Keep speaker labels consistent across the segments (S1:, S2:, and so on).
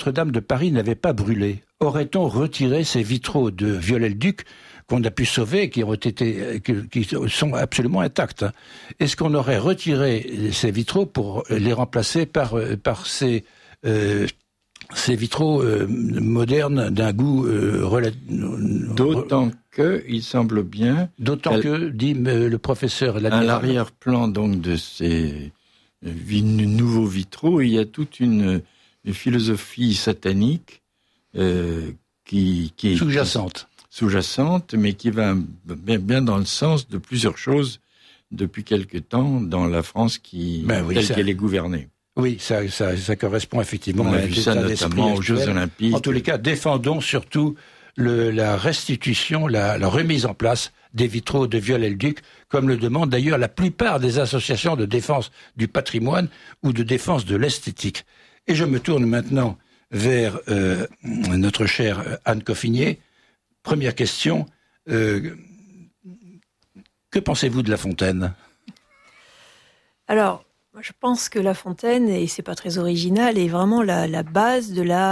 S1: Notre-Dame de Paris n'avait pas brûlé, aurait-on retiré ces vitraux de Viollet-le-Duc qu'on a pu sauver, qui sont absolument intacts, hein? Est-ce qu'on aurait retiré ces vitraux pour les remplacer par ces vitraux modernes d'un goût
S2: d'autant que il semble bien,
S1: dit le professeur,
S2: à l'arrière-plan donc de ces nouveaux vitraux, il y a toute une philosophie satanique qui est sous-jacente, mais qui va bien dans le sens de plusieurs choses depuis quelque temps dans la France qu'elle est gouvernée.
S1: Oui, ça correspond effectivement
S2: à ça notamment aux Jeux Olympiques.
S1: En tous les cas, défendons surtout la restitution, la remise en place des vitraux de Viollet-le-Duc, comme le demandent d'ailleurs la plupart des associations de défense du patrimoine ou de défense de l'esthétique. Et je me tourne maintenant vers notre chère Anne Coffinier. Première question, que pensez-vous de La Fontaine ?
S3: Alors, je pense que La Fontaine, et c'est pas très original, est vraiment la base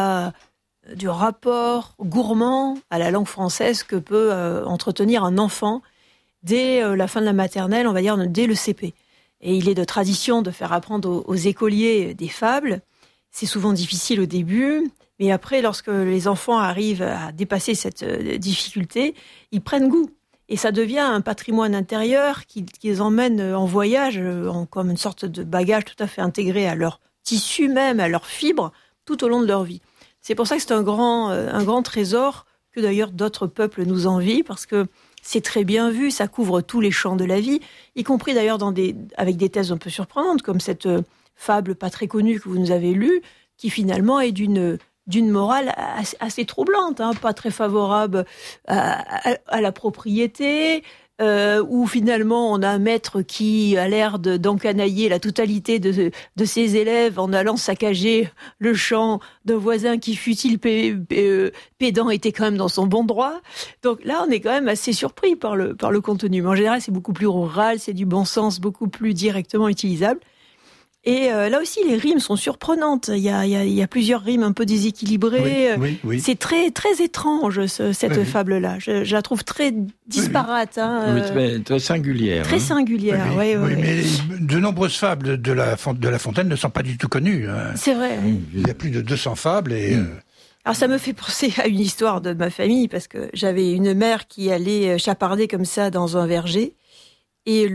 S3: du rapport gourmand à la langue française que peut entretenir un enfant dès la fin de la maternelle, on va dire dès le CP. Et il est de tradition de faire apprendre aux écoliers des fables. C'est souvent difficile au début, mais après, lorsque les enfants arrivent à dépasser cette difficulté, ils prennent goût. Et ça devient un patrimoine intérieur qui les emmène en voyage, comme une sorte de bagage tout à fait intégré à leur tissu même, à leurs fibres, tout au long de leur vie. C'est pour ça que c'est un grand trésor que d'ailleurs d'autres peuples nous envient, parce que c'est très bien vu, ça couvre tous les champs de la vie, y compris d'ailleurs avec des thèses un peu surprenantes, comme cette fable pas très connue que vous nous avez lue, qui finalement est d'une morale assez troublante, hein, pas très favorable à la propriété, où finalement on a un maître qui a l'air d'encanailler la totalité de ses élèves en allant saccager le champ d'un voisin qui, fût-il pédant, était quand même dans son bon droit. Donc là, on est quand même assez surpris par le contenu. Mais en général, c'est beaucoup plus rural, c'est du bon sens, beaucoup plus directement utilisable. Et là aussi, les rimes sont surprenantes. Il y a plusieurs rimes un peu déséquilibrées.
S1: Oui.
S3: C'est très, très étrange, cette fable-là. Je la trouve très disparate.
S2: Très singulière.
S3: Très singulière, oui.
S1: Mais de nombreuses fables de la Fontaine ne sont pas du tout connues. Hein.
S3: C'est vrai.
S1: Il y a plus de 200 fables et...
S3: Alors ça me fait penser à une histoire de ma famille, parce que j'avais une mère qui allait chaparder comme ça dans un verger, et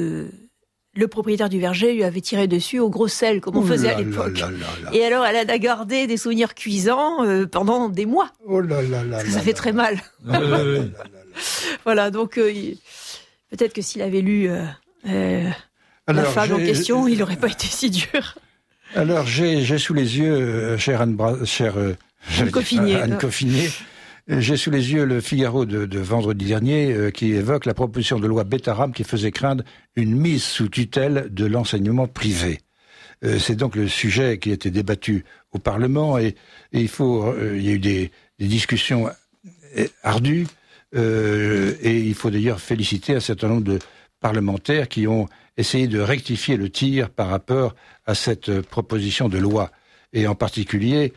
S3: le propriétaire du verger lui avait tiré dessus au gros sel, comme on faisait à l'époque. Et alors, elle a gardé des souvenirs cuisants pendant des mois. Ça fait très mal. Voilà, donc peut-être que s'il avait lu la fable en question, il n'aurait pas été si dur.
S1: Alors, j'ai sous les yeux, chère Anne Coffinier, j'ai sous les yeux le Figaro de vendredi dernier qui évoque la proposition de loi Bétaram qui faisait craindre une mise sous tutelle de l'enseignement privé. C'est donc le sujet qui a été débattu au Parlement et il y a eu des discussions ardues et il faut d'ailleurs féliciter un certain nombre de parlementaires qui ont essayé de rectifier le tir par rapport à cette proposition de loi et en particulier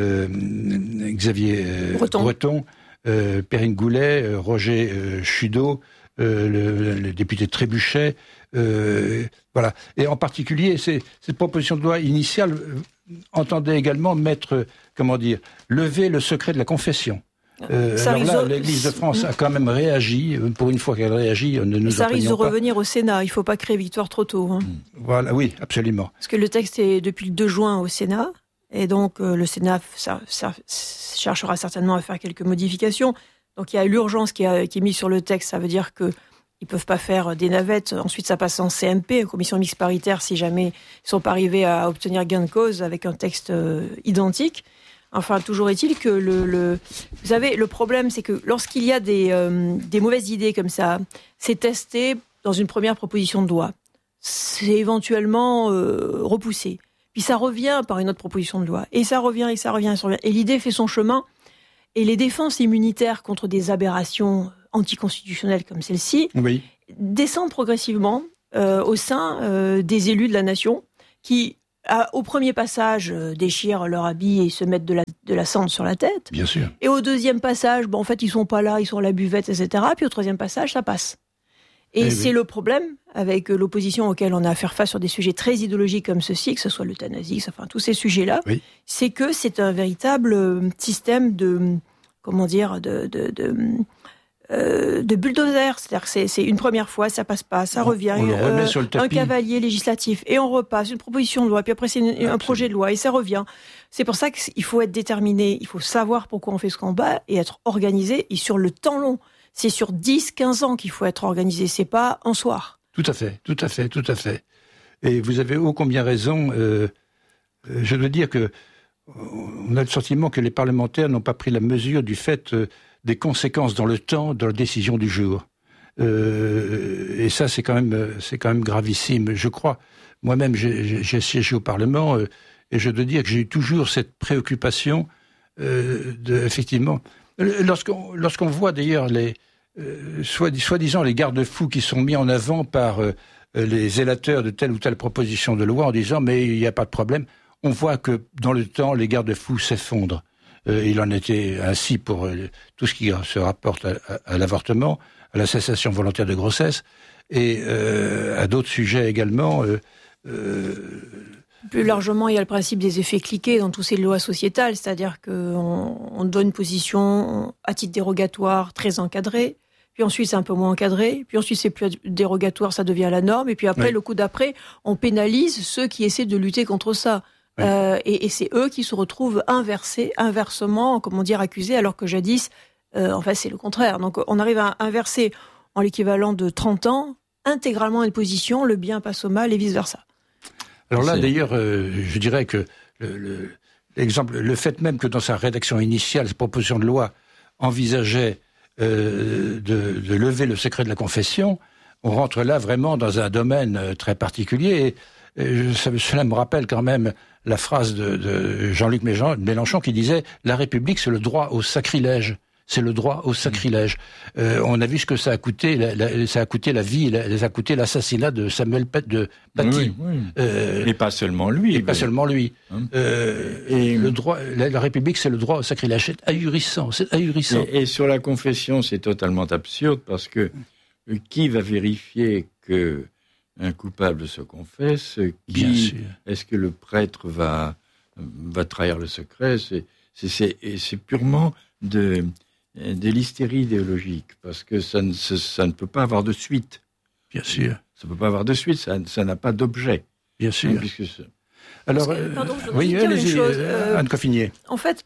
S1: Xavier Breton, Perrine Goulet, Roger Chudot, le député Trébuchet, voilà. Et en particulier, cette proposition de loi initiale entendait également lever le secret de la confession. L'Église de France a quand même réagi. Pour une fois qu'elle réagit,
S3: ça risque de revenir au Sénat. Il ne faut pas créer victoire trop tôt. Hein.
S1: Voilà, oui, absolument.
S3: Parce que le texte est depuis le 2 juin au Sénat. Et donc, le Sénat ça cherchera certainement à faire quelques modifications. Donc, il y a l'urgence qui est mise sur le texte. Ça veut dire qu'ils ne peuvent pas faire des navettes. Ensuite, ça passe en CMP, commission mixte paritaire, si jamais ils ne sont pas arrivés à obtenir gain de cause avec un texte identique. Enfin, toujours est-il que vous savez, le problème, c'est que lorsqu'il y a des mauvaises idées comme ça, c'est testé dans une première proposition de loi. C'est éventuellement repoussé. Puis ça revient par une autre proposition de loi. Et ça revient. Et l'idée fait son chemin. Et les défenses immunitaires contre des aberrations anticonstitutionnelles comme celle-ci descendent progressivement au sein des élus de la nation qui au premier passage, déchirent leur habit et se mettent de la cendre sur la tête.
S1: Bien sûr.
S3: Et au deuxième passage, en fait, ils sont pas là, ils sont à la buvette, etc. Puis au troisième passage, ça passe. Et c'est le problème avec l'opposition auquel on a à faire face sur des sujets très idéologiques comme ceci, que ce soit l'euthanasie, enfin tous ces sujets-là, c'est que c'est un véritable système de bulldozer. C'est-à-dire que c'est une première fois, ça passe pas, ça revient,
S1: on le remet sur le tapis.
S3: Un cavalier législatif, et on repasse une proposition de loi, puis après c'est un projet de loi, et ça revient. C'est pour ça qu'il faut être déterminé, il faut savoir pourquoi on fait ce combat, et être organisé, et sur le temps long. C'est sur 10-15 ans qu'il faut être organisé, c'est pas un soir.
S1: Tout à fait. Et vous avez ô combien raison. Je dois dire que on a le sentiment que les parlementaires n'ont pas pris la mesure du fait des conséquences dans le temps de la décision du jour. Et ça, c'est quand même gravissime. Je crois, moi-même, j'ai siégé au Parlement, et je dois dire que j'ai eu toujours cette préoccupation effectivement. Lorsqu'on voit d'ailleurs soi-disant les garde-fous qui sont mis en avant par les zélateurs de telle ou telle proposition de loi en disant mais il n'y a pas de problème, on voit que dans le temps les garde-fous s'effondrent. Il en était ainsi pour tout ce qui se rapporte à l'avortement, à la cessation volontaire de grossesse et à d'autres sujets également.
S3: Plus largement, il y a le principe des effets cliqués dans toutes ces lois sociétales, c'est-à-dire qu'on donne une position à titre dérogatoire très encadrée, puis ensuite c'est un peu moins encadré, puis ensuite c'est plus dérogatoire, ça devient la norme, et puis après, le coup d'après, on pénalise ceux qui essaient de lutter contre ça. Oui. Et c'est eux qui se retrouvent inversement, accusés, alors que jadis, en fait, c'est le contraire. Donc on arrive à inverser en l'équivalent de 30 ans, intégralement une position, le bien passe au mal et vice-versa.
S1: Alors là, d'ailleurs, je dirais que le fait même que dans sa rédaction initiale, cette proposition de loi envisageait de lever le secret de la confession, on rentre là vraiment dans un domaine très particulier. Et cela me rappelle quand même la phrase de Jean-Luc Mélenchon qui disait « La République, c'est le droit au sacrilège ». C'est le droit au sacrilège. On a vu ce que ça a coûté. Ça a coûté la vie, ça a coûté l'assassinat de Samuel Paty.
S2: Oui. Et pas seulement lui.
S1: Et le droit, la République, c'est le droit au sacrilège. C'est ahurissant.
S2: Et sur la confession, c'est totalement absurde parce que qui va vérifier que un coupable se confesse?
S1: Bien sûr.
S2: Est-ce que le prêtre va trahir le secret? C'est purement de l'hystérie idéologique, parce que ça ne peut pas avoir de suite.
S1: Bien sûr.
S2: Ça ne peut pas avoir de suite, ça n'a pas d'objet.
S1: Bien sûr.
S3: Alors, oui, allez-y,
S1: Anne Coffinier.
S3: En fait,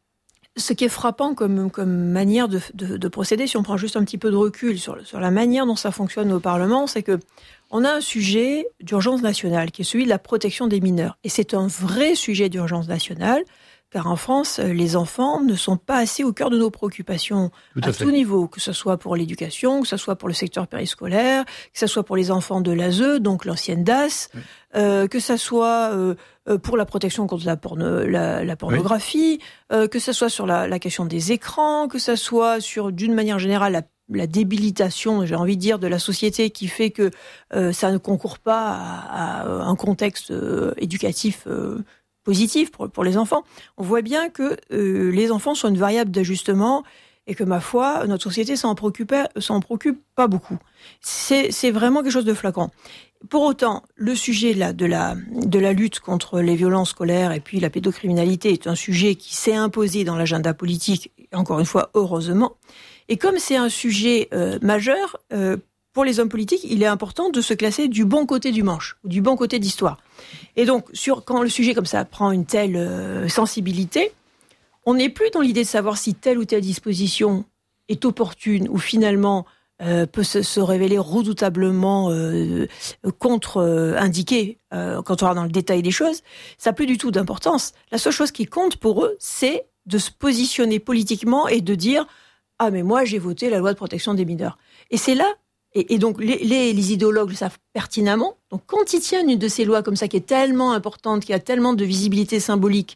S3: ce qui est frappant comme manière de procéder, si on prend juste un petit peu de recul sur la manière dont ça fonctionne au Parlement, c'est que on a un sujet d'urgence nationale, qui est celui de la protection des mineurs. Et c'est un vrai sujet d'urgence nationale, car en France, les enfants ne sont pas assez au cœur de nos préoccupations à tout niveau, que ce soit pour l'éducation, que ce soit pour le secteur périscolaire, que ce soit pour les enfants de l'ASE, donc l'ancienne DAS, que ce soit pour la protection contre la pornographie, que ce soit sur la question des écrans, que ce soit sur, d'une manière générale, la débilitation, j'ai envie de dire, de la société qui fait que ça ne concourt pas à un contexte éducatif positif pour les enfants. On voit bien que les enfants sont une variable d'ajustement et que, ma foi, notre société s'en préoccupe pas beaucoup. C'est vraiment quelque chose de flagrant. Pour autant, le sujet là, de la lutte contre les violences scolaires et puis la pédocriminalité est un sujet qui s'est imposé dans l'agenda politique, encore une fois, heureusement. Et comme c'est un sujet majeur, pour les hommes politiques, il est important de se classer du bon côté du manche, ou du bon côté de l'histoire. Et donc, quand le sujet comme ça prend une telle sensibilité, on n'est plus dans l'idée de savoir si telle ou telle disposition est opportune ou finalement peut se révéler redoutablement contre-indiquée quand on va dans le détail des choses. Ça n'a plus du tout d'importance. La seule chose qui compte pour eux, c'est de se positionner politiquement et de dire « Ah, mais moi, j'ai voté la loi de protection des mineurs ». Et c'est là. Et donc, les idéologues le savent pertinemment. Donc, quand ils tiennent une de ces lois comme ça, qui est tellement importante, qui a tellement de visibilité symbolique,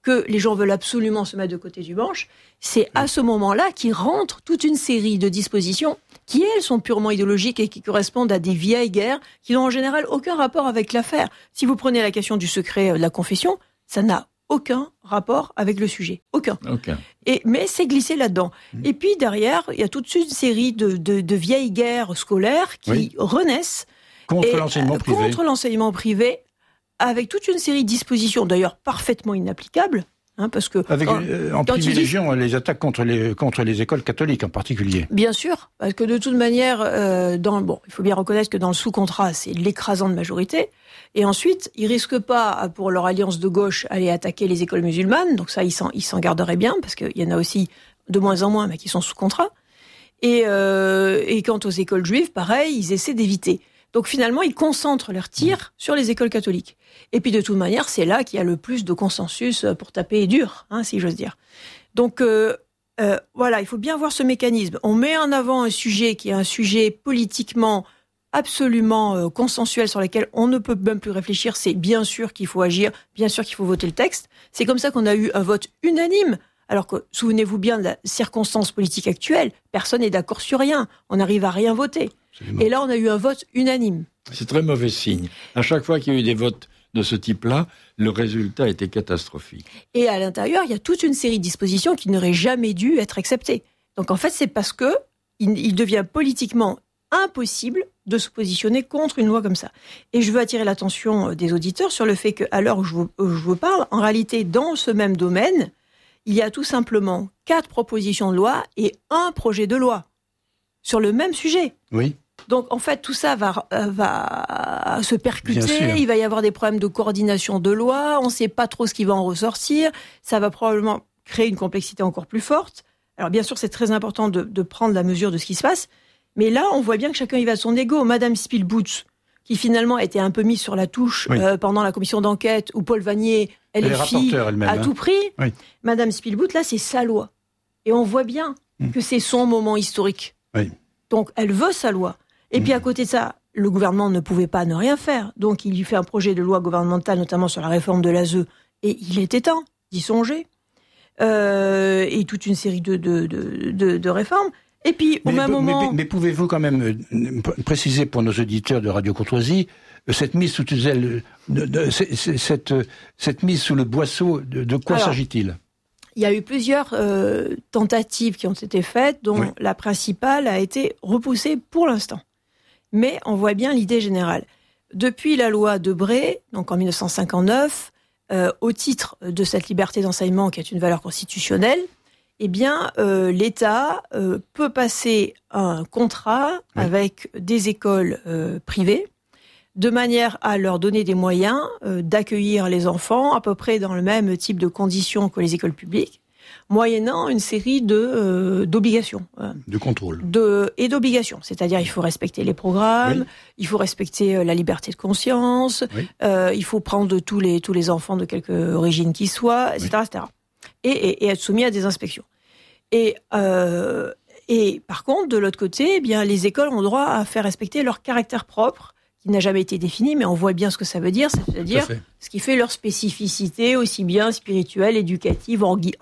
S3: que les gens veulent absolument se mettre de côté du manche, c'est à ce moment-là qu'il rentre toute une série de dispositions qui, elles, sont purement idéologiques et qui correspondent à des vieilles guerres qui n'ont en général aucun rapport avec l'affaire. Si vous prenez la question du secret de la confession, ça n'a aucun rapport avec le sujet. Aucun. Mais c'est glissé là-dedans. Et puis derrière, il y a toute une série de vieilles guerres scolaires qui renaissent
S1: contre l'enseignement privé,
S3: avec toute une série de dispositions, d'ailleurs parfaitement inapplicables. Parce que
S1: en privilégiant les attaques contre les écoles catholiques en particulier.
S3: Bien sûr, parce que de toute manière, il faut bien reconnaître que dans le sous-contrat, c'est l'écrasante majorité. Et ensuite, ils risquent pas, pour leur alliance de gauche, aller attaquer les écoles musulmanes. Donc ça, ils s'en garderaient bien, parce qu'il y en a aussi de moins en moins, mais qui sont sous contrat. Et quant aux écoles juives, pareil, ils essaient d'éviter. Donc finalement, ils concentrent leurs tirs sur les écoles catholiques. Et puis de toute manière, c'est là qu'il y a le plus de consensus pour taper dur, si j'ose dire. Donc voilà, il faut bien voir ce mécanisme. On met en avant un sujet qui est un sujet politiquement absolument consensuel sur lequel on ne peut même plus réfléchir. C'est bien sûr qu'il faut agir, bien sûr qu'il faut voter le texte. C'est comme ça qu'on a eu un vote unanime. Alors que, souvenez-vous bien de la circonstance politique actuelle, personne n'est d'accord sur rien. On n'arrive à rien voter. Absolument. Et là, on a eu un vote unanime.
S2: C'est très mauvais signe. À chaque fois qu'il y a eu des votes de ce type-là, le résultat était catastrophique.
S3: Et à l'intérieur, il y a toute une série de dispositions qui n'auraient jamais dû être acceptées. Donc en fait, c'est parce que il devient politiquement impossible de se positionner contre une loi comme ça. Et je veux attirer l'attention des auditeurs sur le fait qu'à l'heure où je vous parle, en réalité, dans ce même domaine, il y a tout simplement 4 propositions de loi et 1 projet de loi sur le même sujet.
S1: Oui.
S3: Donc, en fait, tout ça va se percuter. Il va y avoir des problèmes de coordination de loi. On ne sait pas trop ce qui va en ressortir. Ça va probablement créer une complexité encore plus forte. Alors, bien sûr, c'est très important de prendre la mesure de ce qui se passe. Mais là, on voit bien que chacun y va de son ego. Madame Spielbutz, qui finalement a été un peu mise sur la touche pendant la commission d'enquête, où Paul Vanier, LFI, à tout prix. Oui. Madame Spielbutz, là, c'est sa loi. Et on voit bien que c'est son moment historique.
S1: Oui.
S3: Donc, elle veut sa loi. Et puis, à côté de ça, le gouvernement ne pouvait pas ne rien faire. Donc, il lui fait un projet de loi gouvernementale, notamment sur la réforme de l'ASE. Et il était temps d'y songer. Et toute une série de réformes. Et puis, au même moment...
S1: Mais pouvez-vous quand même préciser pour nos auditeurs de Radio Courtoisie cette mise sous tutelle, cette mise sous le boisseau, de quoi s'agit-il ?
S3: Il y a eu plusieurs tentatives qui ont été faites, dont la principale a été repoussée pour l'instant. Mais on voit bien l'idée générale. Depuis la loi Debré, donc en 1959, au titre de cette liberté d'enseignement qui est une valeur constitutionnelle, eh bien, l'État peut passer un contrat avec des écoles privées de manière à leur donner des moyens d'accueillir les enfants à peu près dans le même type de conditions que les écoles publiques, moyennant une série d'obligations.
S1: De contrôle.
S3: Et d'obligations. C'est-à-dire, il faut respecter les programmes, il faut respecter la liberté de conscience, il faut prendre tous les enfants de quelque origine qu'ils soient, etc., etc. Et être soumis à des inspections. Et par contre, de l'autre côté, eh bien, les écoles ont droit à faire respecter leur caractère propre, qui n'a jamais été défini, mais on voit bien ce que ça veut dire, c'est-à-dire ce qui fait leur spécificité, aussi bien spirituelle, éducative,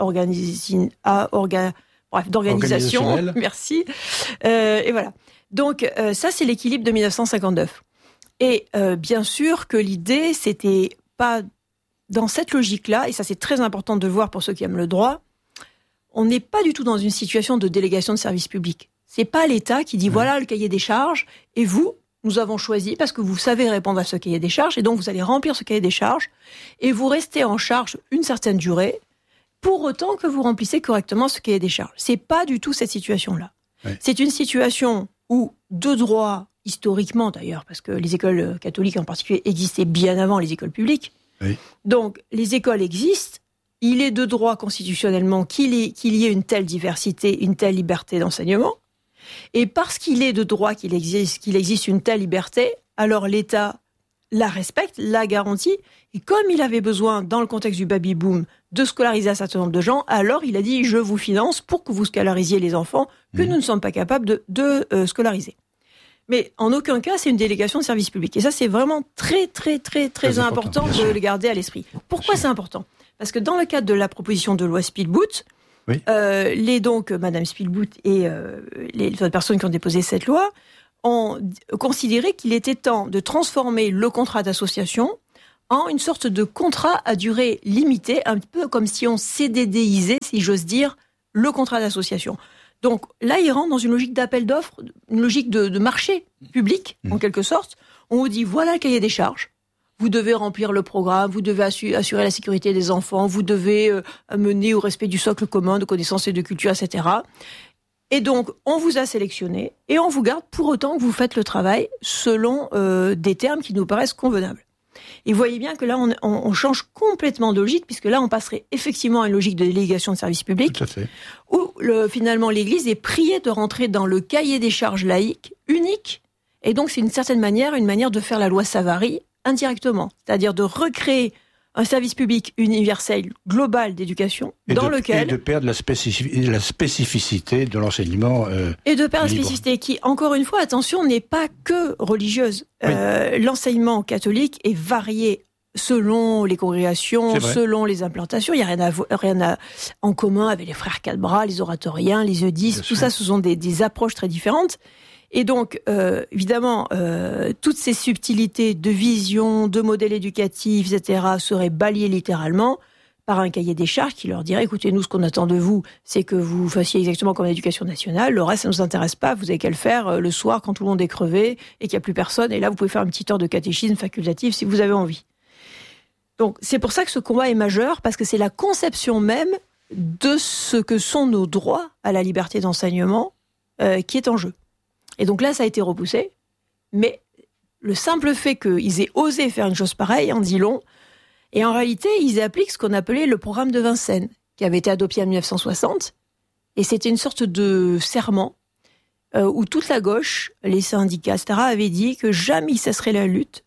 S3: d'organisation. Merci. Et voilà. Donc, ça, c'est l'équilibre de 1959. Et bien sûr que l'idée, c'était pas dans cette logique-là, et ça c'est très important de le voir pour ceux qui aiment le droit, on n'est pas du tout dans une situation de délégation de service public. C'est pas l'État qui dit voilà le cahier des charges, et vous, nous avons choisi parce que vous savez répondre à ce cahier des charges, et donc vous allez remplir ce cahier des charges, et vous restez en charge une certaine durée, pour autant que vous remplissez correctement ce cahier des charges. C'est pas du tout cette situation-là. C'est une situation où, de droit, historiquement d'ailleurs, parce que les écoles catholiques en particulier existaient bien avant les écoles publiques, donc, les écoles existent. Il est de droit constitutionnellement qu'il y ait une telle diversité, une telle liberté d'enseignement. Et parce qu'il est de droit qu'il existe une telle liberté, alors l'État la respecte, la garantit. Et comme il avait besoin, dans le contexte du baby-boom, de scolariser un certain nombre de gens, alors il a dit « je vous finance pour que vous scolarisiez les enfants que nous ne sommes pas capables de scolariser ». Mais en aucun cas, c'est une délégation de service public. Et ça, c'est vraiment très, très, très, très important de le garder à l'esprit. Pourquoi c'est important ? Parce que dans le cadre de la proposition de loi Spielbout, Madame Spielbout et les autres personnes qui ont déposé cette loi ont considéré qu'il était temps de transformer le contrat d'association en une sorte de contrat à durée limitée, un peu comme si on CDDisait, si j'ose dire, le contrat d'association. Donc là, il rentre dans une logique d'appel d'offres, une logique de marché public, en quelque sorte. On vous dit, voilà le cahier des charges. Vous devez remplir le programme, vous devez assurer la sécurité des enfants, vous devez mener au respect du socle commun de connaissances et de culture, etc. Et donc, on vous a sélectionné et on vous garde pour autant que vous faites le travail selon des termes qui nous paraissent convenables. Et vous voyez bien que là, on change complètement de logique, puisque là, on passerait effectivement à une logique de délégation de service public,
S1: tout à fait,
S3: où finalement l'Église est priée de rentrer dans le cahier des charges laïques unique, et donc c'est une certaine manière, une manière de faire la loi Savary indirectement, c'est-à-dire de recréer un service public universel global d'éducation dans lequel...
S1: Et de perdre la spécificité de l'enseignement
S3: et de perdre
S1: libre.
S3: La spécificité qui, encore une fois, attention, n'est pas que religieuse. Oui. L'enseignement catholique est varié selon les congrégations, selon les implantations. Il n'y a rien en commun avec les frères Quatre-Bras, les oratoriens, les eudistes. Tout ça, ce sont des approches très différentes. Et donc, évidemment, toutes ces subtilités de vision, de modèles éducatifs, etc., seraient balayées littéralement par un cahier des charges qui leur dirait, écoutez, nous, ce qu'on attend de vous, c'est que vous fassiez exactement comme l'éducation nationale. Le reste, ça ne nous intéresse pas. Vous avez qu'à le faire le soir quand tout le monde est crevé et qu'il n'y a plus personne. Et là, vous pouvez faire une petite heure de catéchisme facultatif si vous avez envie. Donc, c'est pour ça que ce combat est majeur, parce que c'est la conception même de ce que sont nos droits à la liberté d'enseignement qui est en jeu. Et donc là, ça a été repoussé, mais le simple fait qu'ils aient osé faire une chose pareille en dit long. Et en réalité, ils appliquent ce qu'on appelait le programme de Vincennes, qui avait été adopté en 1960. Et c'était une sorte de serment où toute la gauche, les syndicats, etc., avaient dit que jamais ils cesseraient la lutte,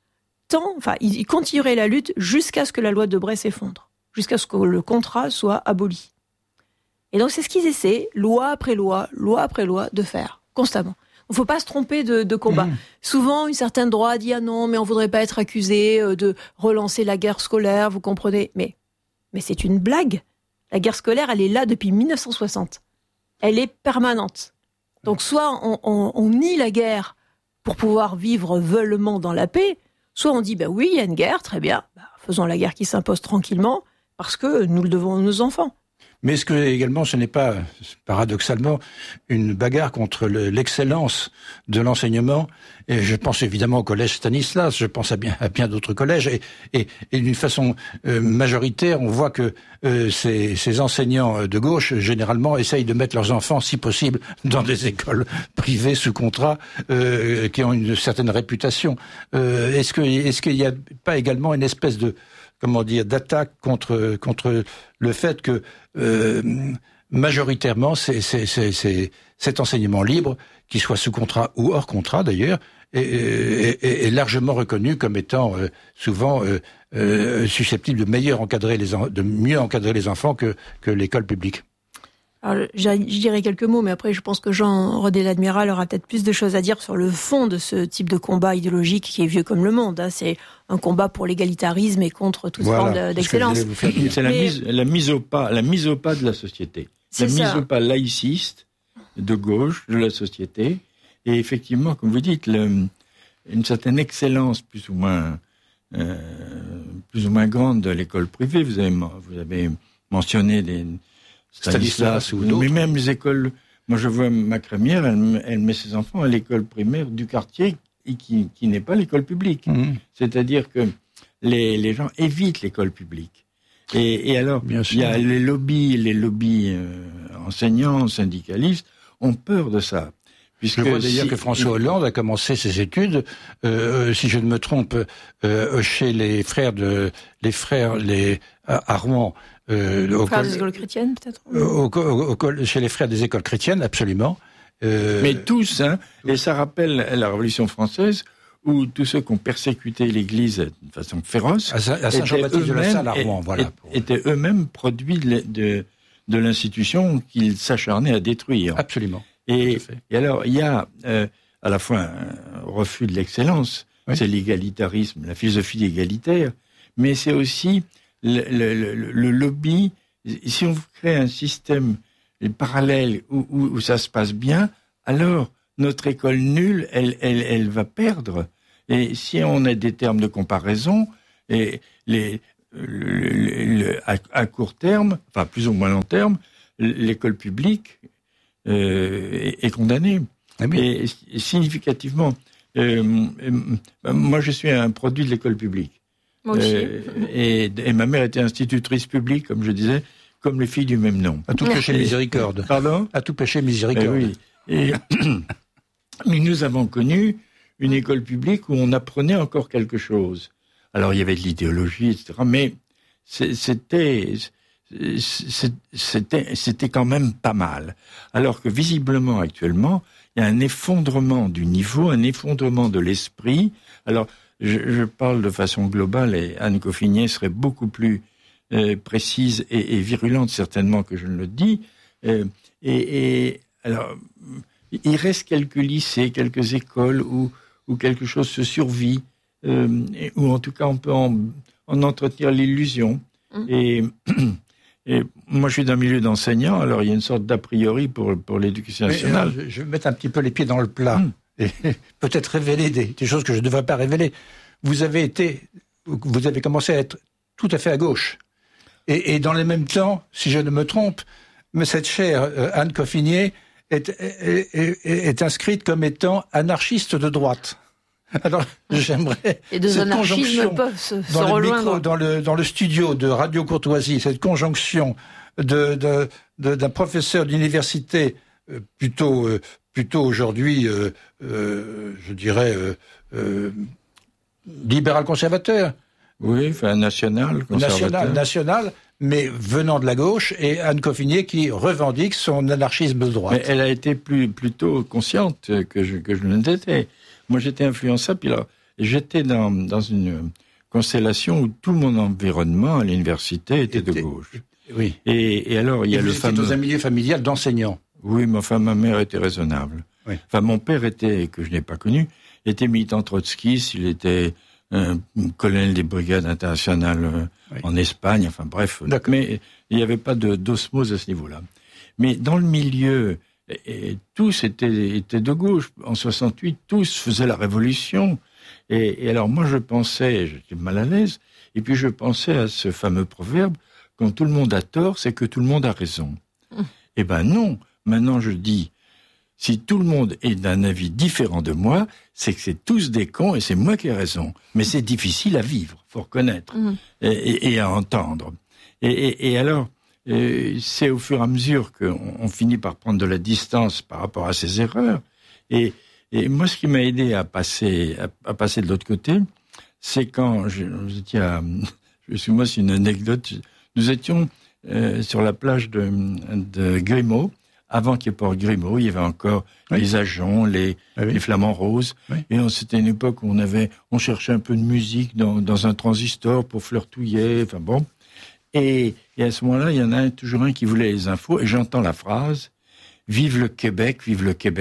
S3: ils continueraient la lutte jusqu'à ce que la loi de Debré s'effondre, jusqu'à ce que le contrat soit aboli. Et donc c'est ce qu'ils essaient, loi après loi, de faire. Constamment. Il ne faut pas se tromper de combat. Souvent, une certaine droite dit « Ah non, mais on ne voudrait pas être accusé de relancer la guerre scolaire, vous comprenez ?» Mais c'est une blague. La guerre scolaire, elle est là depuis 1960. Elle est permanente. Donc soit on nie la guerre pour pouvoir vivre veulement dans la paix, soit on dit « oui, il y a une guerre, très bien, faisons la guerre qui s'impose tranquillement, parce que nous le devons à nos enfants. »
S1: Mais est-ce que également ce n'est pas, paradoxalement, une bagarre contre l'excellence de l'enseignement? Et je pense évidemment au collège Stanislas, je pense à bien d'autres collèges, et d'une façon majoritaire, on voit que ces enseignants de gauche, généralement, essayent de mettre leurs enfants, si possible, dans des écoles privées sous contrat, qui ont une certaine réputation. Est-ce qu'il n'y a pas également une espèce de d'attaque contre le fait que majoritairement cet enseignement libre, qu'il soit sous contrat ou hors contrat d'ailleurs, est largement reconnu comme étant souvent susceptible de mieux encadrer les enfants que l'école publique.
S3: Alors, je dirais quelques mots, mais après, je pense que Jean Rodet l'Admiral aura peut-être plus de choses à dire sur le fond de ce type de combat idéologique qui est vieux comme le monde. C'est un combat pour l'égalitarisme et contre toute forme d'excellence.
S2: C'est la mise au pas de la société. Mise au pas laïciste de gauche de la société. Et effectivement, comme vous dites, une certaine excellence plus ou moins grande de l'école privée. Vous avez mentionné des Stanislas ou d'autres. Mais même les écoles, moi je vois ma crémière, elle met ses enfants à l'école primaire du quartier et qui n'est pas l'école publique. C'est-à-dire que les gens évitent l'école publique. Et alors, il y a les lobbies enseignants, syndicalistes, ont peur de ça.
S1: Je vois d'ailleurs que François Hollande a commencé ses études, si je ne me trompe, chez les frères à Rouen.
S3: Frères des écoles chrétiennes, peut-être
S1: chez les frères des écoles chrétiennes, absolument.
S2: Mais tous, et ça rappelle la Révolution française, où tous ceux qui ont persécuté l'Église de façon féroce,
S1: à Saint-Jean-Baptiste de la Salle à Rouen,
S2: étaient eux-mêmes produits de l'institution qu'ils s'acharnaient à détruire.
S1: Absolument.
S2: Et alors, il y a à la fois un refus de l'excellence, c'est l'égalitarisme, la philosophie égalitaire, mais c'est aussi le lobby, si on crée un système parallèle où ça se passe bien, alors notre école nulle, elle va perdre. Et si on a des termes de comparaison, et à court terme, enfin plus ou moins long terme, l'école publique est condamnée. Ah oui. Et significativement, moi je suis un produit de l'école publique.
S3: Moi aussi.
S2: Et ma mère était institutrice publique, comme je disais, comme les filles du même nom.
S1: À tout péché miséricorde.
S2: Pardon ?
S1: À tout péché miséricorde.
S2: Oui. Mais nous avons connu une école publique où on apprenait encore quelque chose. Alors il y avait de l'idéologie, etc. Mais c'était quand même pas mal. Alors que visiblement actuellement, il y a un effondrement du niveau, un effondrement de l'esprit. Alors je parle de façon globale et Anne Coffinier serait beaucoup plus précise et virulente certainement que je ne le dis. Alors il reste quelques lycées, quelques écoles où quelque chose se survit, où en tout cas on peut en entretenir l'illusion. Et moi je suis d'un milieu d'enseignants, alors il y a une sorte d'a priori pour l'éducation nationale.
S1: Je vais mettre un petit peu les pieds dans le plat, et peut-être révéler des choses que je ne devrais pas révéler. Vous avez commencé à être tout à fait à gauche. Et dans le même temps, si je ne me trompe, mais cette chère Anne Coffinier est inscrite comme étant anarchiste de droite. Alors, j'aimerais...
S3: Et deux anarchismes peuvent se rejoindre.
S1: Dans le studio de Radio Courtoisie, cette conjonction d'un professeur d'université plutôt aujourd'hui, je dirais, libéral-conservateur.
S2: Oui, enfin national, conservateur.
S1: National, mais venant de la gauche, et Anne Coffinier qui revendique son anarchisme de droite.
S2: Mais elle a été plutôt consciente que je ne l'étais. Moi, j'étais influençable, puis là, j'étais dans une constellation où tout mon environnement à l'université était de gauche.
S1: Oui.
S2: Et alors, il y a le fameux...
S1: dans un milieu familial d'enseignants.
S2: Oui, mais enfin, ma mère était raisonnable. Oui. Enfin, mon père que je n'ai pas connu, était militant trotskiste, il était colonel des brigades internationales en Espagne, enfin bref. Mais il n'y avait pas d'osmose à ce niveau-là. Mais dans le milieu, tous étaient de gauche. En 68, tous faisaient la révolution. Et alors moi je pensais, j'étais mal à l'aise, et puis je pensais à ce fameux proverbe, quand tout le monde a tort, c'est que tout le monde a raison. Eh ben non, maintenant je dis, si tout le monde est d'un avis différent de moi, c'est que c'est tous des cons et c'est moi qui ai raison. Mais c'est difficile à vivre, faut reconnaître, et à entendre. Et alors, c'est au fur et à mesure qu'on finit par prendre de la distance par rapport à ces erreurs. Et moi, ce qui m'a aidé à passer de l'autre côté, c'est quand moi, c'est une anecdote. Nous étions sur la plage de Grimaud. Avant qu'il y ait Port Grimaud, il y avait encore les Agents, les Flamands Roses. Oui. Et c'était une époque où on cherchait un peu de musique dans un transistor pour fleurtouiller, enfin bon. Et à ce moment-là, il y en a toujours un qui voulait les infos, et j'entends la phrase « Vive le Québec libre ».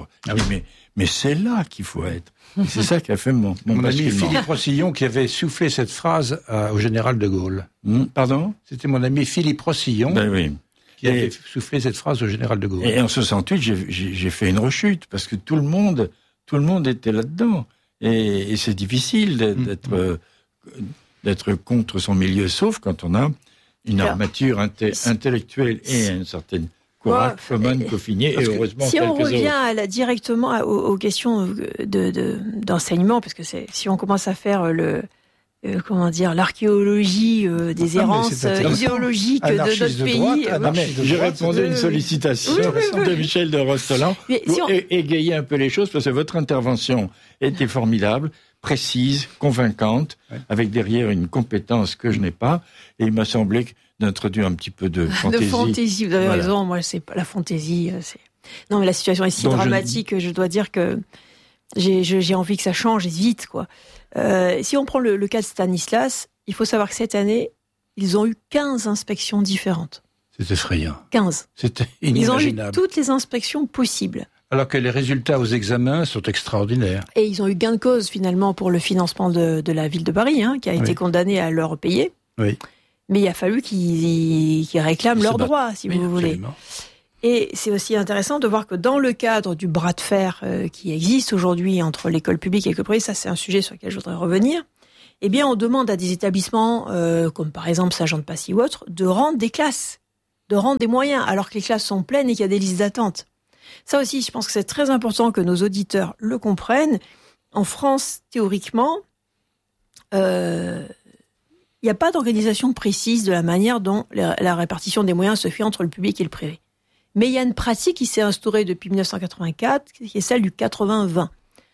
S2: Mais c'est là qu'il faut être. Et c'est ça qui a fait mon
S1: ami Philippe Rossillon qui avait soufflé cette phrase au général de Gaulle.
S2: Pardon ?
S1: C'était mon ami Philippe Rossillon.
S2: Ben oui.
S1: Qui avait soufflé cette phrase au général de Gaulle.
S2: Et en 68, j'ai fait une rechute, parce que tout le monde était là-dedans. Et c'est difficile d'être contre son milieu, sauf quand on a une armature intellectuelle et une certaine courage comme Anne Coffinier, et heureusement
S3: si on revient directement aux questions d'enseignement, parce que si on commence à faire l'archéologie des errances idéologiques de notre pays.
S2: J'ai répondu à une sollicitation de Michel de Rostolan pour égayer un peu les choses, parce que votre intervention était formidable, précise, convaincante, avec derrière une compétence que je n'ai pas, et il m'a semblé d'introduire un petit peu de fantaisie.
S3: De fantaisie, vous avez raison, moi c'est pas la fantaisie. Non, mais la situation est si dramatique, je dois dire que j'ai envie que ça change vite, quoi. Si on prend le cas de Stanislas, il faut savoir que cette année, ils ont eu 15 inspections différentes.
S1: C'est effrayant.
S3: 15.
S1: C'était inimaginable.
S3: Ils ont eu toutes les inspections possibles.
S1: Alors que les résultats aux examens sont extraordinaires.
S3: Et ils ont eu gain de cause, finalement, pour le financement de la ville de Paris, qui a été condamné à leur payer.
S1: Oui.
S3: Mais il a fallu qu'ils réclament leurs droits, si vous voulez.
S1: Absolument.
S3: Et c'est aussi intéressant de voir que dans le cadre du bras de fer qui existe aujourd'hui entre l'école publique et l'école privée, ça c'est un sujet sur lequel je voudrais revenir, eh bien on demande à des établissements, comme par exemple Saint-Jean-de-Passy ou autres, de rendre des classes, de rendre des moyens, alors que les classes sont pleines et qu'il y a des listes d'attente. Ça aussi, je pense que c'est très important que nos auditeurs le comprennent. En France, théoriquement, il n'y a pas d'organisation précise de la manière dont la répartition des moyens se fait entre le public et le privé. Mais il y a une pratique qui s'est instaurée depuis 1984, qui est celle du 80-20.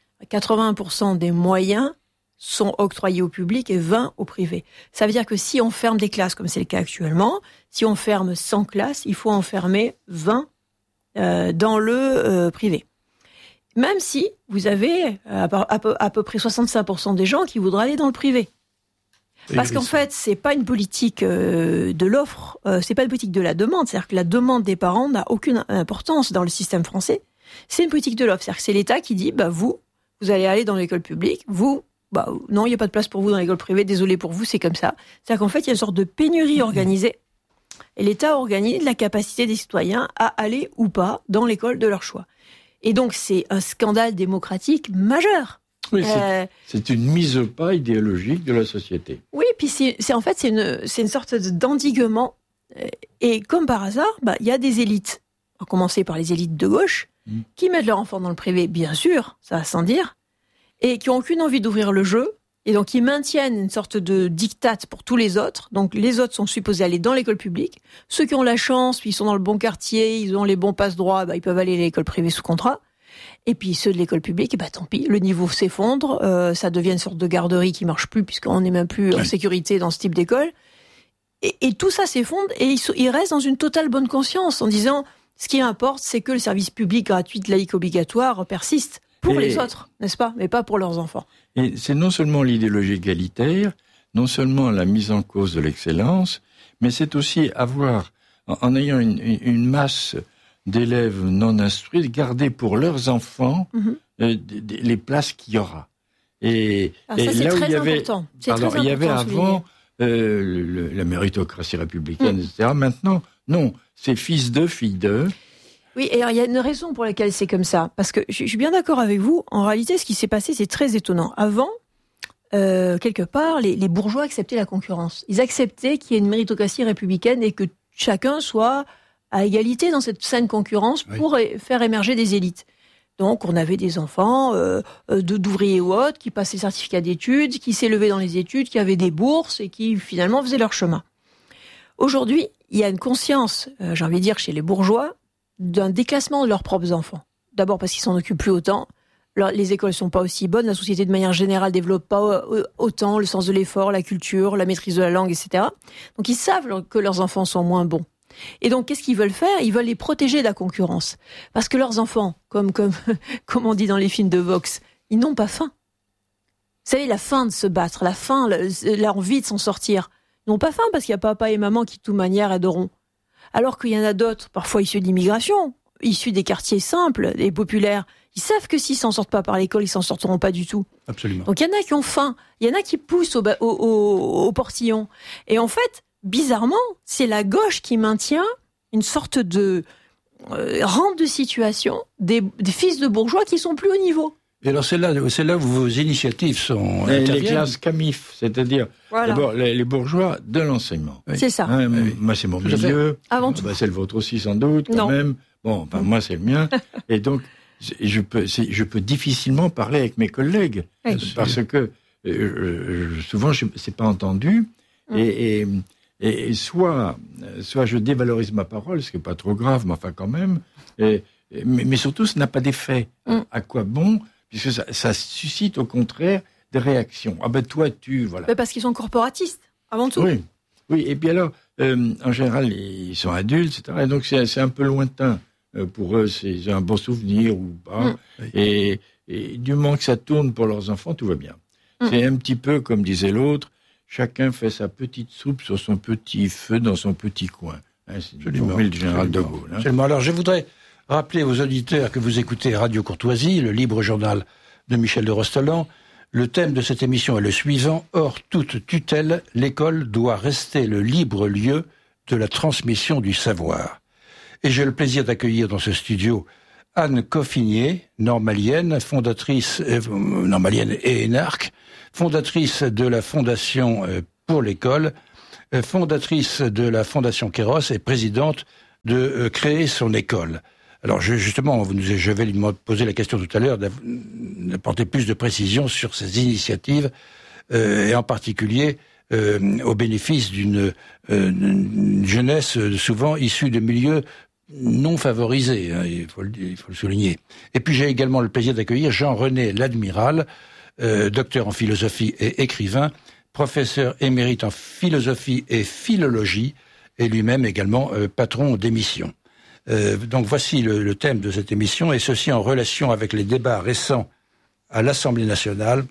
S3: 80% des moyens sont octroyés au public et 20 au privé. Ça veut dire que si on ferme des classes, comme c'est le cas actuellement, si on ferme 100 classes, il faut en fermer 20 dans le privé. Même si vous avez à peu près 65% des gens qui voudraient aller dans le privé. Parce qu'en fait, c'est pas une politique de l'offre, c'est pas une politique de la demande. C'est-à-dire que la demande des parents n'a aucune importance dans le système français. C'est une politique de l'offre. C'est-à-dire que c'est l'État qui dit, vous allez aller dans l'école publique, non, il n'y a pas de place pour vous dans l'école privée, désolé pour vous, c'est comme ça. C'est-à-dire qu'en fait, il y a une sorte de pénurie organisée. Et l'État organise la capacité des citoyens à aller ou pas dans l'école de leur choix. Et donc, c'est un scandale démocratique majeur.
S2: Oui, c'est une mise au pas idéologique de la société.
S3: Oui, puis c'est une sorte d'endiguement. Et comme par hasard, il y a des élites, à commencer par les élites de gauche, qui mettent leurs enfants dans le privé, bien sûr, ça va sans dire, et qui n'ont aucune envie d'ouvrir le jeu, et donc ils maintiennent une sorte de diktat pour tous les autres. Donc les autres sont supposés aller dans l'école publique. Ceux qui ont la chance, puis ils sont dans le bon quartier, ils ont les bons passe-droits, ils peuvent aller à l'école privée sous contrat. Et puis ceux de l'école publique, tant pis, le niveau s'effondre, ça devient une sorte de garderie qui marche plus puisqu'on n'est même plus en sécurité dans ce type d'école. Et tout ça s'effondre et ils restent dans une totale bonne conscience en disant ce qui importe, c'est que le service public gratuit, laïque, obligatoire persiste pour les autres, n'est-ce pas, mais pas pour leurs enfants.
S2: Et c'est non seulement l'idéologie égalitaire, non seulement la mise en cause de l'excellence, mais c'est aussi avoir, en ayant une masse d'élèves non instruits, garder pour leurs enfants les places qu'il y aura. Et
S3: ça, c'est
S2: là où
S3: très important.
S2: Il y avait avant la méritocratie républicaine, etc. Maintenant, non, c'est fils d'eux, filles d'eux.
S3: Oui, et alors il y a une raison pour laquelle c'est comme ça. Parce que je suis bien d'accord avec vous. En réalité, ce qui s'est passé, c'est très étonnant. Avant, quelque part, les bourgeois acceptaient la concurrence. Ils acceptaient qu'il y ait une méritocratie républicaine et que chacun soit à égalité dans cette saine concurrence pour faire émerger des élites. Donc, on avait des enfants d'ouvriers ou autres qui passaient le certificat d'études, qui s'élevaient dans les études, qui avaient des bourses et qui, finalement, faisaient leur chemin. Aujourd'hui, il y a une conscience, j'ai envie de dire, chez les bourgeois, d'un déclassement de leurs propres enfants. D'abord parce qu'ils s'en occupent plus autant. Les écoles sont pas aussi bonnes, la société de manière générale développe pas autant le sens de l'effort, la culture, la maîtrise de la langue, etc. Donc, ils savent que leurs enfants sont moins bons. Et donc, qu'est-ce qu'ils veulent faire ? Ils veulent les protéger de la concurrence. Parce que leurs enfants, comme on dit dans les films de Vox, ils n'ont pas faim. Vous savez, la faim de se battre, la faim, l'envie de s'en sortir. Ils n'ont pas faim parce qu'il y a papa et maman qui, de toute manière, aideront. Alors qu'il y en a d'autres, parfois issus d'immigration, issus des quartiers simples et populaires, ils savent que s'ils s'en sortent pas par l'école, ils s'en sortiront pas du tout.
S1: Absolument.
S3: Donc, il y en a qui ont faim, il y en a qui poussent au portillon. Et en fait, bizarrement, c'est la gauche qui maintient une sorte de rente de situation des fils de bourgeois qui sont plus haut niveau.
S1: Et alors c'est là où vos initiatives sont
S2: les classes CAMIF, c'est-à-dire d'abord les bourgeois de l'enseignement.
S3: Oui. C'est ça.
S2: Moi c'est mon milieu.
S3: Avant tout.
S2: C'est le vôtre aussi sans doute quand même. Bon, moi c'est le mien. Et donc je peux difficilement parler avec mes collègues parce que souvent c'est pas entendu et soit je dévalorise ma parole, ce qui est pas trop grave, mais enfin quand même. Mais surtout, ça n'a pas d'effet. À quoi bon ? Puisque ça suscite au contraire des réactions. Ah ben toi, voilà.
S3: Mais parce qu'ils sont corporatistes, avant tout.
S2: Oui. Et puis alors, en général, ils sont adultes, etc. Et donc c'est un peu lointain pour eux. C'est un bon souvenir ou pas. Et du moment que ça tourne pour leurs enfants, tout va bien. C'est un petit peu comme disait l'autre. Chacun fait sa petite soupe sur son petit feu dans son petit coin. C'est le général de Gaulle.
S1: Alors je voudrais rappeler aux auditeurs que vous écoutez Radio Courtoisie, le libre journal de Michel de Rostolan. Le thème de cette émission est le suivant. Hors toute tutelle, l'école doit rester le libre lieu de la transmission du savoir. Et j'ai le plaisir d'accueillir dans ce studio Anne Coffinier, normalienne, normalienne et énarque, fondatrice de la Fondation pour l'école, fondatrice de la Fondation Kéros et présidente de Créer son école. Alors justement, je vais lui poser la question tout à l'heure d'apporter plus de précisions sur ces initiatives et en particulier au bénéfice d'une jeunesse souvent issue de milieux non favorisés, hein, il faut le souligner. Et puis j'ai également le plaisir d'accueillir Jean-René Ladmiral, docteur en philosophie et écrivain, professeur émérite en philosophie et philologie, et lui-même également patron d'émission. Donc voici le thème de cette émission, et ceci en relation avec les débats récents à l'Assemblée nationale,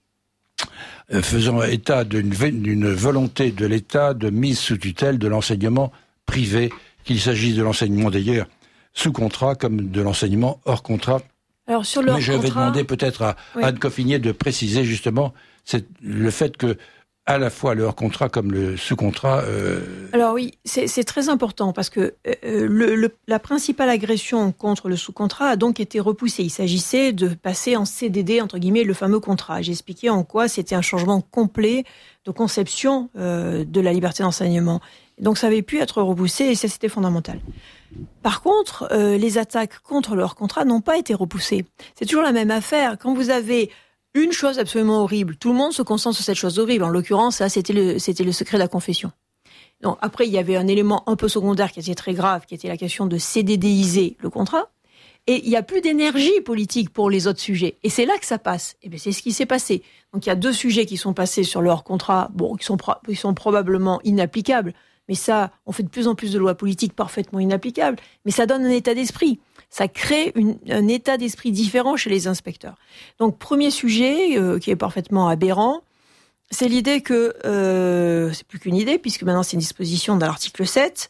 S1: faisant état d'une volonté de l'État de mise sous tutelle de l'enseignement privé, qu'il s'agisse de l'enseignement d'ailleurs sous contrat comme de l'enseignement hors contrat.
S3: Alors sur le
S1: Mais je vais demander peut-être à Anne Coffinier de préciser justement le fait que à la fois le hors-contrat comme le sous-contrat...
S3: Alors oui, c'est très important parce que la principale agression contre le sous-contrat a donc été repoussée. Il s'agissait de passer en CDD, entre guillemets, le fameux contrat. J'ai expliqué en quoi c'était un changement complet de conception de la liberté d'enseignement. Donc ça avait pu être repoussé et ça c'était fondamental. Par contre, les attaques contre le hors-contrat n'ont pas été repoussées. C'est toujours la même affaire. Quand vous avez une chose absolument horrible, tout le monde se concentre sur cette chose horrible. En l'occurrence, ça, c'était le secret de la confession. Donc, après, il y avait un élément un peu secondaire qui était très grave, qui était la question de CDDiser le contrat. Et il n'y a plus d'énergie politique pour les autres sujets. Et c'est là que ça passe. Et bien, c'est ce qui s'est passé. Donc, il y a 2 sujets qui sont passés sur le hors-contrat, qui sont probablement inapplicables. Mais ça, on fait de plus en plus de lois politiques parfaitement inapplicables. Mais ça donne un état d'esprit. Ça crée un état d'esprit différent chez les inspecteurs. Donc, premier sujet qui est parfaitement aberrant, c'est l'idée que, c'est plus qu'une idée, puisque maintenant c'est une disposition dans l'article 7,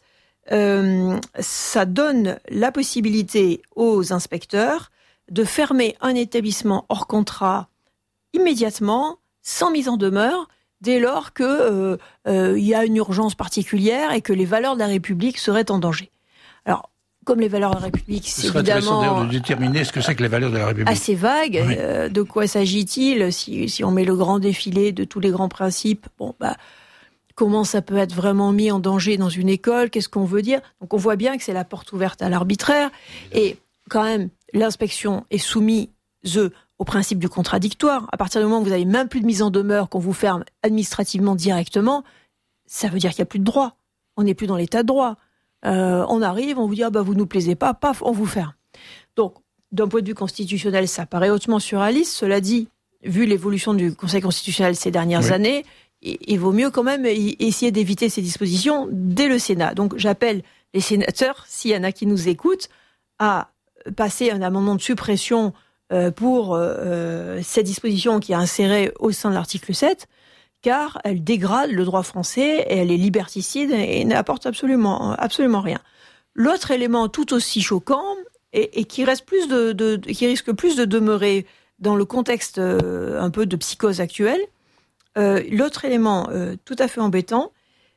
S3: ça donne la possibilité aux inspecteurs de fermer un établissement hors contrat immédiatement, sans mise en demeure, dès lors que y a une urgence particulière et que les valeurs de la République seraient en danger. Alors, comme les valeurs de la République, c'est évidemment...
S1: Ce serait intéressant de déterminer ce que c'est que les valeurs de la République.
S3: Assez vague. Oui. De quoi s'agit-il si on met le grand défilé de tous les grands principes, comment ça peut être vraiment mis en danger dans une école? Qu'est-ce qu'on veut dire? Donc on voit bien que c'est la porte ouverte à l'arbitraire. Et quand même, l'inspection est soumise au principe du contradictoire. À partir du moment où vous n'avez même plus de mise en demeure, qu'on vous ferme administrativement directement, ça veut dire qu'il n'y a plus de droit. On n'est plus dans l'état de droit. On arrive, on vous dit vous nous plaisez pas, paf, on vous ferme. Donc, d'un point de vue constitutionnel, ça paraît hautement surréaliste. Cela dit, vu l'évolution du Conseil constitutionnel ces dernières années, il vaut mieux quand même essayer d'éviter ces dispositions dès le Sénat. Donc, j'appelle les sénateurs, s'il y en a qui nous écoutent, à passer un amendement de suppression pour cette disposition qui est insérée au sein de l'article 7, car elle dégrade le droit français et elle est liberticide et n'apporte absolument rien. L'autre élément tout aussi choquant et qui risque plus de demeurer dans le contexte un peu de psychose actuelle, l'autre élément tout à fait embêtant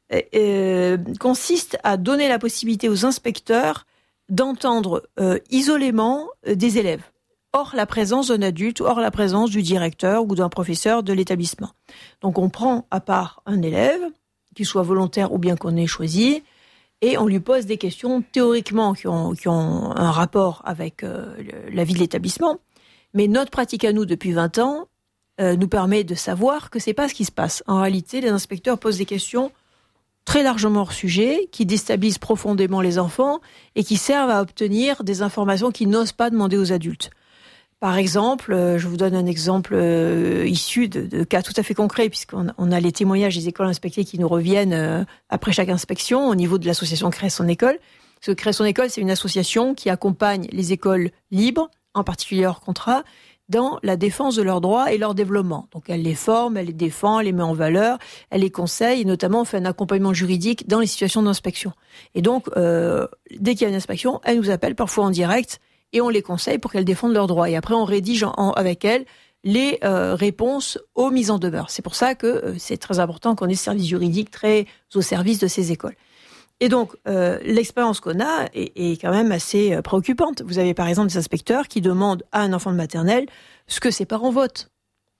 S3: consiste à donner la possibilité aux inspecteurs d'entendre isolément des élèves, hors la présence d'un adulte, hors la présence du directeur ou d'un professeur de l'établissement. Donc on prend à part un élève, qu'il soit volontaire ou bien qu'on ait choisi, et on lui pose des questions théoriquement qui ont un rapport avec la vie de l'établissement. Mais notre pratique à nous depuis 20 ans nous permet de savoir que c'est pas ce qui se passe. En réalité, les inspecteurs posent des questions très largement hors sujet, qui déstabilisent profondément les enfants et qui servent à obtenir des informations qu'ils n'osent pas demander aux adultes. Par exemple, je vous donne un exemple issu de cas tout à fait concrets, puisqu'on a les témoignages des écoles inspectées qui nous reviennent après chaque inspection au niveau de l'association Créer son école. Parce que Créer son école, c'est une association qui accompagne les écoles libres, en particulier hors contrat, dans la défense de leurs droits et leur développement. Donc elle les forme, elle les défend, elle les met en valeur, elle les conseille, et notamment on fait un accompagnement juridique dans les situations d'inspection. Et donc, dès qu'il y a une inspection, elle nous appelle parfois en direct, et on les conseille pour qu'elles défendent leurs droits. Et après, on rédige avec elles les réponses aux mises en demeure. C'est pour ça que c'est très important qu'on ait ce service juridique très au service de ces écoles. Et donc, l'expérience qu'on a est quand même assez préoccupante. Vous avez par exemple des inspecteurs qui demandent à un enfant de maternelle ce que ses parents votent.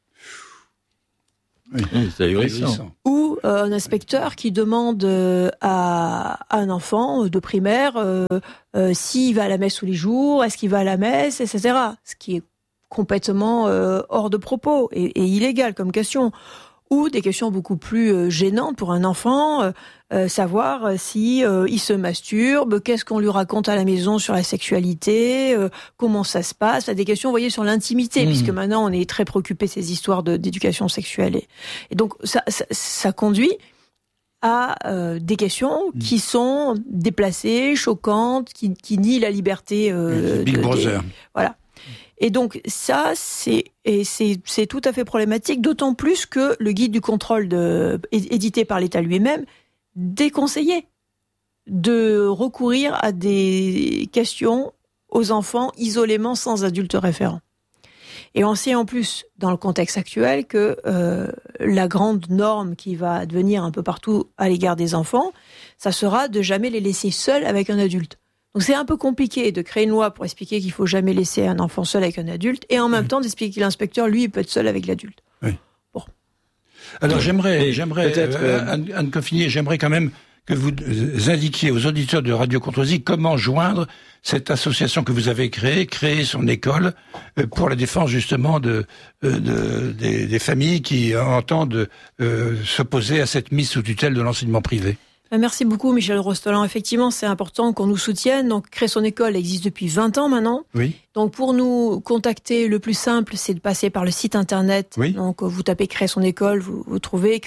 S2: Oui, c'est ahurissant.
S3: Ou un inspecteur qui demande à un enfant de primaire s'il va à la messe tous les jours, est-ce qu'il va à la messe, etc. Ce qui est complètement hors de propos et illégal comme question. Ou des questions beaucoup plus gênantes pour un enfant, savoir si il se masturbe, qu'est-ce qu'on lui raconte à la maison sur la sexualité, comment ça se passe, des questions, vous voyez, sur l'intimité, puisque maintenant on est très préoccupé de ces histoires d'éducation sexuelle. Et donc ça conduit à des questions qui sont déplacées, choquantes, qui nient la liberté.
S1: Big Brother.
S3: Voilà. Et donc ça, c'est tout à fait problématique, d'autant plus que le guide du contrôle édité par l'État lui-même déconseillait de recourir à des questions aux enfants isolément sans adulte référent. Et on sait en plus, dans le contexte actuel, que la grande norme qui va devenir un peu partout à l'égard des enfants, ça sera de jamais les laisser seuls avec un adulte. Donc c'est un peu compliqué de créer une loi pour expliquer qu'il faut jamais laisser un enfant seul avec un adulte et en même temps d'expliquer que l'inspecteur, lui, il peut être seul avec l'adulte.
S1: Oui. Bon. Alors j'aimerais Anne Coffinier, j'aimerais quand même que vous indiquiez aux auditeurs de Radio Courtoisie comment joindre cette association que vous avez créer son école pour la défense justement des familles qui entendent s'opposer à cette mise sous tutelle de l'enseignement privé.
S3: Merci beaucoup, Michel Rostolan. Effectivement, c'est important qu'on nous soutienne. Donc, Créer son école existe depuis 20 ans maintenant.
S1: Oui.
S3: Donc, pour nous contacter, le plus simple, c'est de passer par le site internet.
S1: Oui.
S3: Donc, vous tapez Créer son école, vous trouvez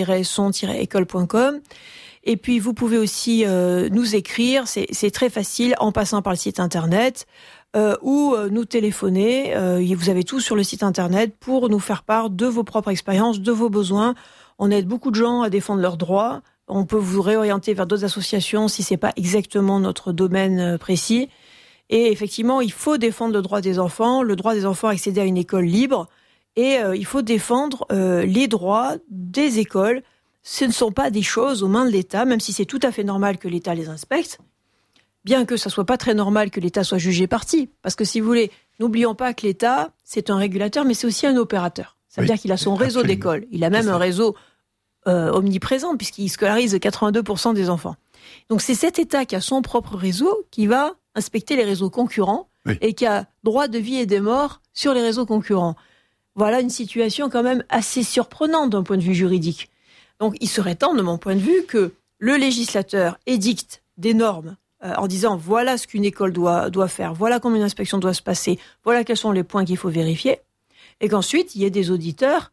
S3: créer-son-école.com. Et puis, vous pouvez aussi nous écrire. C'est très facile en passant par le site internet ou nous téléphoner. Vous avez tout sur le site internet pour nous faire part de vos propres expériences, de vos besoins. On aide beaucoup de gens à défendre leurs droits. On peut vous réorienter vers d'autres associations si c'est pas exactement notre domaine précis. Et effectivement, il faut défendre le droit des enfants à accéder à une école libre. Et il faut défendre les droits des écoles. Ce ne sont pas des choses aux mains de l'État, même si c'est tout à fait normal que l'État les inspecte. Bien que ça soit pas très normal que l'État soit jugé parti. Parce que si vous voulez, n'oublions pas que l'État, c'est un régulateur, mais c'est aussi un opérateur. Ça veut dire qu'il a son réseau d'écoles. Il a même un réseau omniprésent, puisqu'il scolarise 82% des enfants. Donc c'est cet État qui a son propre réseau qui va inspecter les réseaux concurrents et qui a droit de vie et de mort sur les réseaux concurrents. Voilà une situation quand même assez surprenante d'un point de vue juridique. Donc il serait temps, de mon point de vue, que le législateur édicte des normes en disant voilà ce qu'une école doit faire, voilà comment une inspection doit se passer, voilà quels sont les points qu'il faut vérifier, et qu'ensuite il y ait des auditeurs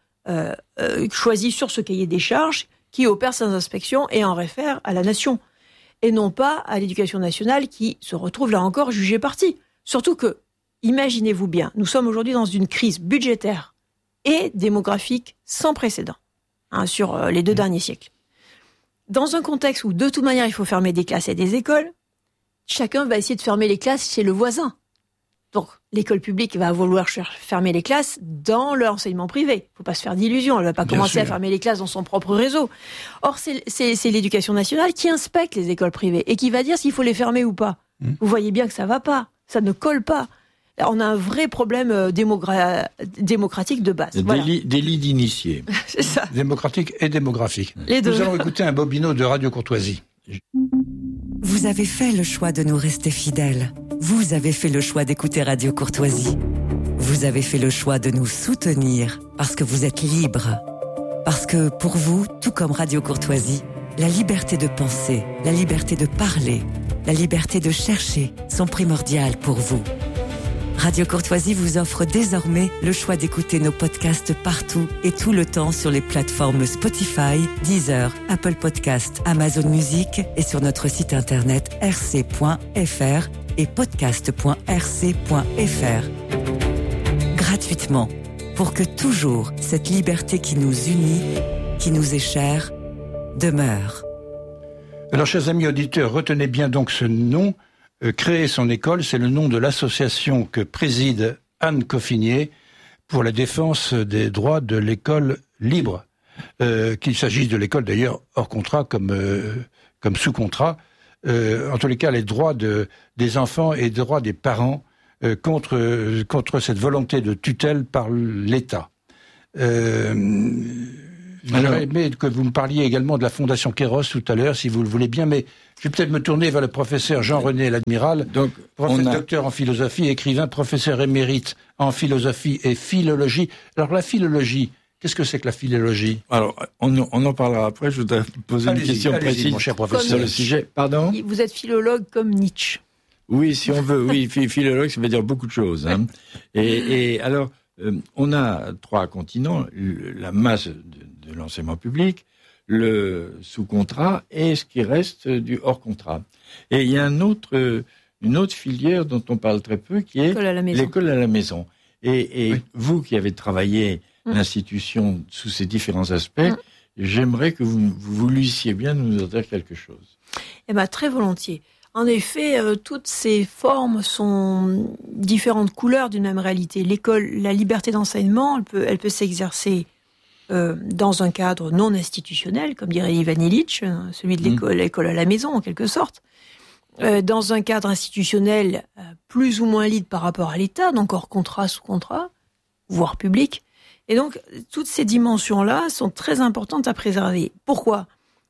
S3: choisis sur ce cahier des charges qui opèrent ces inspections et en réfèrent à la nation. Et non pas à l'éducation nationale qui se retrouve là encore jugée partie. Surtout que, imaginez-vous bien, nous sommes aujourd'hui dans une crise budgétaire et démographique sans précédent sur les 2 derniers siècles. Dans un contexte où de toute manière il faut fermer des classes et des écoles, chacun va essayer de fermer les classes chez le voisin. Donc, l'école publique va vouloir fermer les classes dans l'enseignement privé. Il ne faut pas se faire d'illusions. Elle ne va pas commencer à fermer les classes dans son propre réseau. Or, c'est l'éducation nationale qui inspecte les écoles privées et qui va dire s'il faut les fermer ou pas. Vous voyez bien que ça ne va pas. Ça ne colle pas. On a un vrai problème démocratique de base.
S2: Délit d'initié.
S3: C'est ça.
S1: Démocratique et démographique.
S3: Les deux.
S1: Nous allons écouter un bobino de Radio Courtoisie.
S4: Vous avez fait le choix de nous rester fidèles. Vous avez fait le choix d'écouter Radio Courtoisie. Vous avez fait le choix de nous soutenir parce que vous êtes libres. Parce que pour vous, tout comme Radio Courtoisie, la liberté de penser, la liberté de parler, la liberté de chercher sont primordiales pour vous. Radio Courtoisie vous offre désormais le choix d'écouter nos podcasts partout et tout le temps sur les plateformes Spotify, Deezer, Apple Podcasts, Amazon Music et sur notre site internet rc.fr et podcast.rc.fr. Gratuitement, pour que toujours cette liberté qui nous unit, qui nous est chère, demeure.
S1: Alors, chers amis auditeurs, retenez bien donc ce nom. Créer son école, c'est le nom de l'association que préside Anne Coffinier pour la défense des droits de l'école libre, qu'il s'agisse de l'école d'ailleurs hors contrat comme sous contrat. En tous les cas, les droits des enfants et les droits des parents contre cette volonté de tutelle par l'État. J'aurais aimé que vous me parliez également de la Fondation Kéros tout à l'heure, si vous le voulez bien, mais je vais peut-être me tourner vers le professeur Jean-René L'Admiral, docteur en philosophie, écrivain, professeur émérite en philosophie et philologie. Alors la philologie, qu'est-ce que c'est que la philologie ?
S2: Alors, on en parlera après, je voudrais poser une question précise
S1: mon cher professeur.
S2: Sur le sujet. Pardon ?
S3: Vous êtes philologue comme Nietzsche.
S2: Oui, si on veut, oui, philologue, ça veut dire beaucoup de choses. Hein. Et alors, on a 3 continents, la masse de l'enseignement public, le sous-contrat et ce qui reste du hors-contrat. Et il y a une autre filière dont on parle très peu, qui est l'école à la maison. Et oui. Vous qui avez travaillé l'institution sous ces différents aspects, j'aimerais que vous vouliez bien nous en dire quelque chose.
S3: Eh bien, très volontiers. En effet, toutes ces formes sont différentes couleurs d'une même réalité. L'école, la liberté d'enseignement, elle peut s'exercer dans un cadre non institutionnel, comme dirait Ivan Illich, celui de l'école à la maison, en quelque sorte. Dans un cadre institutionnel plus ou moins libre par rapport à l'État, donc hors contrat, sous contrat, voire public. Et donc, toutes ces dimensions-là sont très importantes à préserver. Pourquoi ?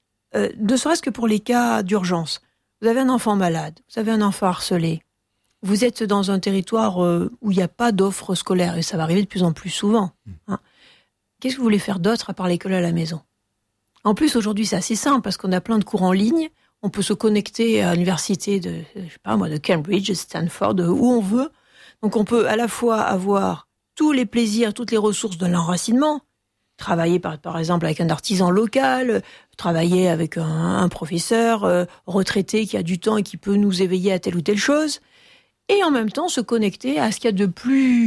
S3: Ne serait-ce que pour les cas d'urgence. Vous avez un enfant malade, vous avez un enfant harcelé, vous êtes dans un territoire où il n'y a pas d'offre scolaire, et ça va arriver de plus en plus souvent. Hein. Qu'est-ce que vous voulez faire d'autre à part l'école à la maison ? En plus, aujourd'hui, c'est assez simple, parce qu'on a plein de cours en ligne, on peut se connecter à l'université de Cambridge, de Stanford, où on veut. Donc on peut à la fois avoir tous les plaisirs, toutes les ressources de l'enracinement, travailler par exemple avec un artisan local, travailler avec un professeur retraité qui a du temps et qui peut nous éveiller à telle ou telle chose, et en même temps se connecter à ce qu'il y a de plus,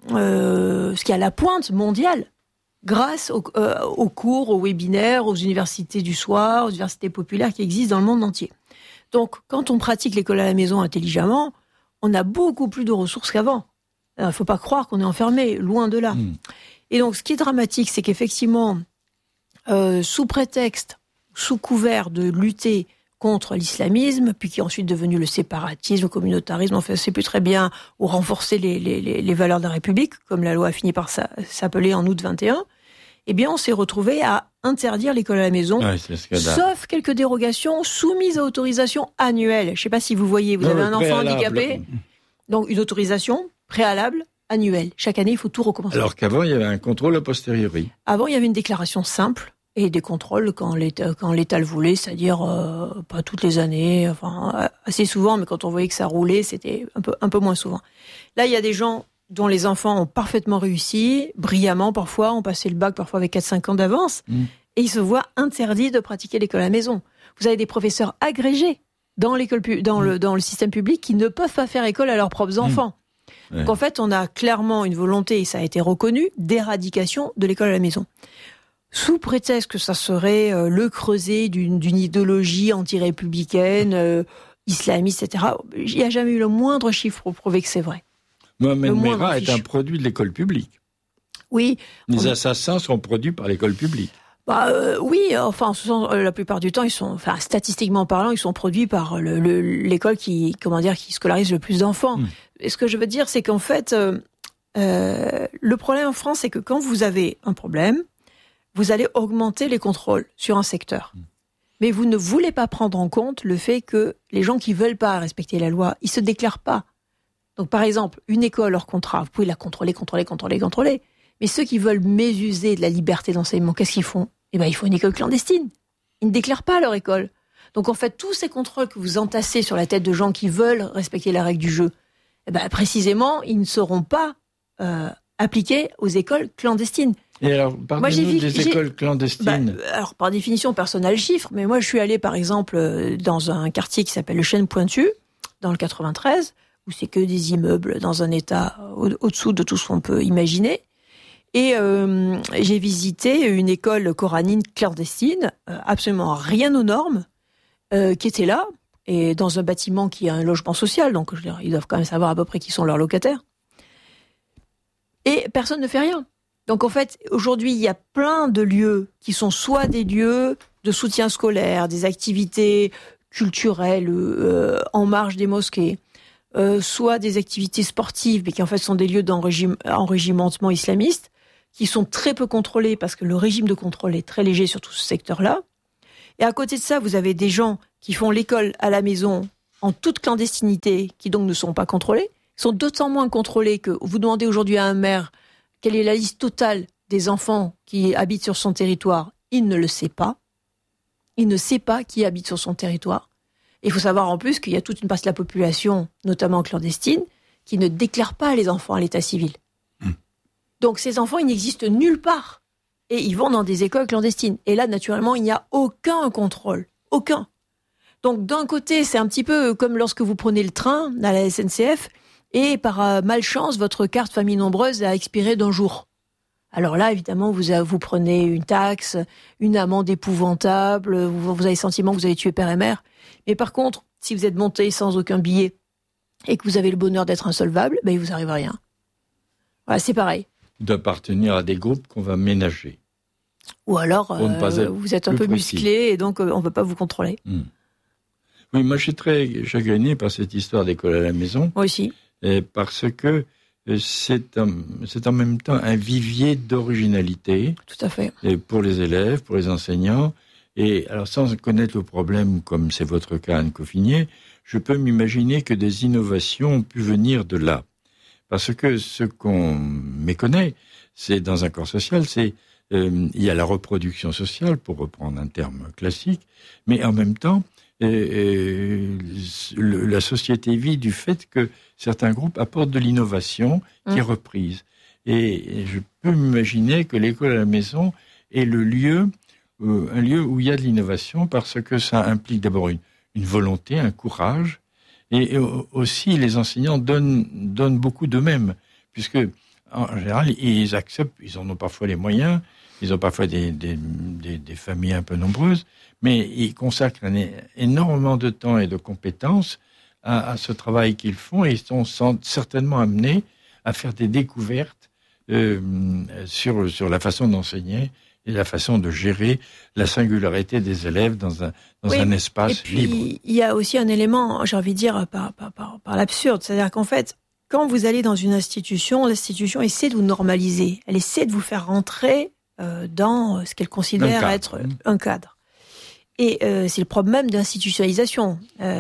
S3: ce qu'il y a à la pointe mondiale, grâce aux cours, aux webinaires, aux universités du soir, aux universités populaires qui existent dans le monde entier. Donc, quand on pratique l'école à la maison intelligemment, on a beaucoup plus de ressources qu'avant. Il ne faut pas croire qu'on est enfermé, loin de là. Et donc, ce qui est dramatique, c'est qu'effectivement, sous prétexte, sous couvert de lutter contre l'islamisme, puis qui est ensuite devenu le séparatisme, le communautarisme, enfin, on ne sait plus très bien, ou renforcer les valeurs de la République, comme la loi a fini par s'appeler en août 21, eh bien, on s'est retrouvé à interdire l'école à la maison, sauf quelques dérogations soumises à autorisation annuelle. Je ne sais pas si vous voyez, vous avez un enfant handicapé, donc une autorisation préalable annuelle. Chaque année, il faut tout recommencer.
S2: Alors qu'avant, il y avait un contrôle a posteriori.
S3: Avant, il y avait une déclaration simple et des contrôles quand l'État le voulait, c'est-à-dire pas toutes les années, enfin assez souvent, mais quand on voyait que ça roulait, c'était un peu moins souvent. Là, il y a des gens dont les enfants ont parfaitement réussi, brillamment parfois, ont passé le bac parfois avec 4-5 ans d'avance, et ils se voient interdits de pratiquer l'école à la maison. Vous avez des professeurs agrégés dans le système public qui ne peuvent pas faire école à leurs propres enfants. Ouais. Donc en fait, on a clairement une volonté, et ça a été reconnu, d'éradication de l'école à la maison. Sous prétexte que ça serait le creuset d'une idéologie anti-républicaine, islamiste, etc. Il n'y a jamais eu le moindre chiffre pour prouver que c'est vrai.
S2: Mohamed Merah est un produit de l'école publique.
S3: Oui.
S2: Les assassins sont produits par l'école publique.
S3: Oui, enfin, la plupart du temps, statistiquement parlant, ils sont produits par l'école qui scolarise le plus d'enfants. Et ce que je veux dire, c'est qu'en fait, le problème en France, c'est que quand vous avez un problème, vous allez augmenter les contrôles sur un secteur. Mais vous ne voulez pas prendre en compte le fait que les gens qui veulent pas respecter la loi, ils se déclarent pas. Donc, par exemple, une école hors contrat, vous pouvez la contrôler. Mais ceux qui veulent mésuser de la liberté d'enseignement, qu'est-ce qu'ils font ? Eh bien, ils font une école clandestine. Ils ne déclarent pas leur école. Donc, en fait, tous ces contrôles que vous entassez sur la tête de gens qui veulent respecter la règle du jeu, eh bien, précisément, ils ne seront pas appliqués aux écoles clandestines.
S2: Et alors, parlez-nous des écoles clandestines.
S3: Alors, par définition, personne n'a le chiffre, mais moi, je suis allée, par exemple, dans un quartier qui s'appelle le Chêne-Pointu, dans le 93, où c'est que des immeubles dans un état au-dessous de tout ce qu'on peut imaginer. Et j'ai visité une école coranine clandestine, absolument rien aux normes, qui était là, et dans un bâtiment qui a un logement social, donc je veux dire, ils doivent quand même savoir à peu près qui sont leurs locataires. Et personne ne fait rien. Donc en fait, aujourd'hui, il y a plein de lieux qui sont soit des lieux de soutien scolaire, des activités culturelles en marge des mosquées, soit des activités sportives, mais qui en fait sont des lieux d'enrégimentement islamiste, qui sont très peu contrôlés parce que le régime de contrôle est très léger sur tout ce secteur-là. Et à côté de ça, vous avez des gens qui font l'école à la maison en toute clandestinité, qui donc ne sont pas contrôlés, sont d'autant moins contrôlés que vous demandez aujourd'hui à un maire quelle est la liste totale des enfants qui habitent sur son territoire, il ne le sait pas. Il ne sait pas qui habite sur son territoire. Il faut savoir en plus qu'il y a toute une partie de la population, notamment clandestine, qui ne déclare pas les enfants à l'état civil. Donc ces enfants, ils n'existent nulle part. Et ils vont dans des écoles clandestines. Et là, naturellement, il n'y a aucun contrôle. Aucun. Donc d'un côté, c'est un petit peu comme lorsque vous prenez le train à la SNCF et par malchance, votre carte famille nombreuse a expiré d'un jour. Alors là, évidemment, vous prenez une taxe, une amende épouvantable, vous avez le sentiment que vous avez tué père et mère. Mais par contre, si vous êtes monté sans aucun billet et que vous avez le bonheur d'être insolvable, ben, il vous arrive rien. Voilà, c'est pareil.
S2: D'appartenir à des groupes qu'on va ménager.
S3: Ou alors, vous êtes un peu musclé et donc on ne peut pas vous contrôler.
S2: Oui, moi je suis très chagriné par cette histoire d'école à la maison.
S3: Moi aussi.
S2: Parce que c'est en même temps un vivier d'originalité.
S3: Tout à fait.
S2: Pour les élèves, pour les enseignants. Et alors sans connaître le problème, comme c'est votre cas, Anne Coffinier, je peux m'imaginer que des innovations ont pu venir de là. Parce que ce qu'on méconnaît, c'est dans un corps social, il y a la reproduction sociale, pour reprendre un terme classique, mais en même temps, la société vit du fait que certains groupes apportent de l'innovation qui est reprise. Et je peux m'imaginer que l'école à la maison est un lieu où il y a de l'innovation parce que ça implique d'abord une volonté, un courage, et aussi les enseignants donnent beaucoup d'eux-mêmes, puisque en général ils acceptent, ils en ont parfois les moyens, ils ont parfois des familles un peu nombreuses, mais ils consacrent énormément de temps et de compétences à ce travail qu'ils font et ils sont certainement amenés à faire des découvertes sur la façon d'enseigner et la façon de gérer la singularité des élèves dans un espace libre.
S3: Il y a aussi un élément, j'ai envie de dire, par l'absurde, c'est-à-dire qu'en fait, quand vous allez dans une institution, l'institution essaie de vous normaliser, elle essaie de vous faire rentrer dans ce qu'elle considère être un cadre. Et c'est le problème de l'institutionnalisation.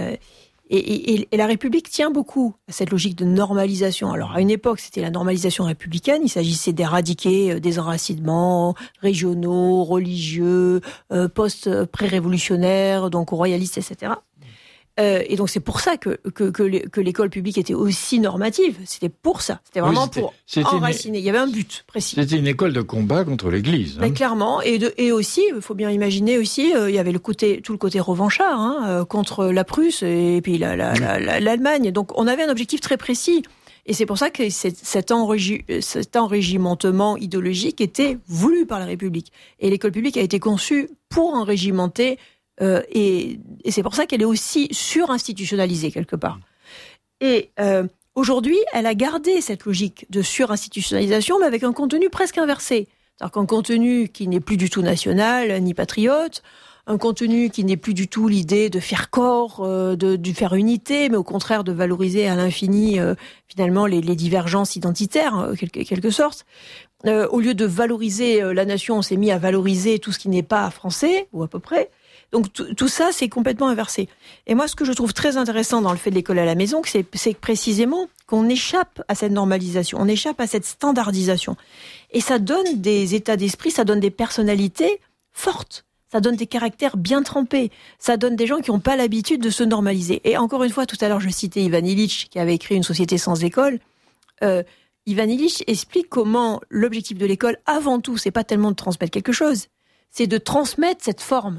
S3: Et la République tient beaucoup à cette logique de normalisation. Alors, à une époque, c'était la normalisation républicaine. Il s'agissait d'éradiquer des enracinements régionaux, religieux, post-pré-révolutionnaires, donc royalistes, etc. Et donc, c'est pour ça que l'école publique était aussi normative. C'était pour ça. C'était vraiment pour enraciner. Il y avait un but précis.
S2: C'était une école de combat contre l'Église.
S3: Ben, clairement. Et aussi, il faut bien imaginer aussi, il y avait tout le côté revanchard contre la Prusse et puis l'Allemagne. Donc, on avait un objectif très précis. Et c'est pour ça que cet enrégimentement idéologique était voulu par la République. Et l'école publique a été conçue pour enrégimenter. Et c'est pour ça qu'elle est aussi surinstitutionnalisée quelque part. Et aujourd'hui, elle a gardé cette logique de surinstitutionnalisation, mais avec un contenu presque inversé. C'est-à-dire qu'un contenu qui n'est plus du tout national ni patriote, un contenu qui n'est plus du tout l'idée de faire corps, de faire unité, mais au contraire de valoriser à l'infini finalement les divergences identitaires, quelque sorte. Au lieu de valoriser la nation, on s'est mis à valoriser tout ce qui n'est pas français, ou à peu près. Donc tout ça, c'est complètement inversé. Et moi, ce que je trouve très intéressant dans le fait de l'école à la maison, c'est précisément qu'on échappe à cette normalisation, on échappe à cette standardisation. Et ça donne des états d'esprit, ça donne des personnalités fortes, ça donne des caractères bien trempés, ça donne des gens qui n'ont pas l'habitude de se normaliser. Et encore une fois, tout à l'heure, je citais Ivan Illich, qui avait écrit Une société sans école. Ivan Illich explique comment l'objectif de l'école, avant tout, c'est pas tellement de transmettre quelque chose, c'est de transmettre cette forme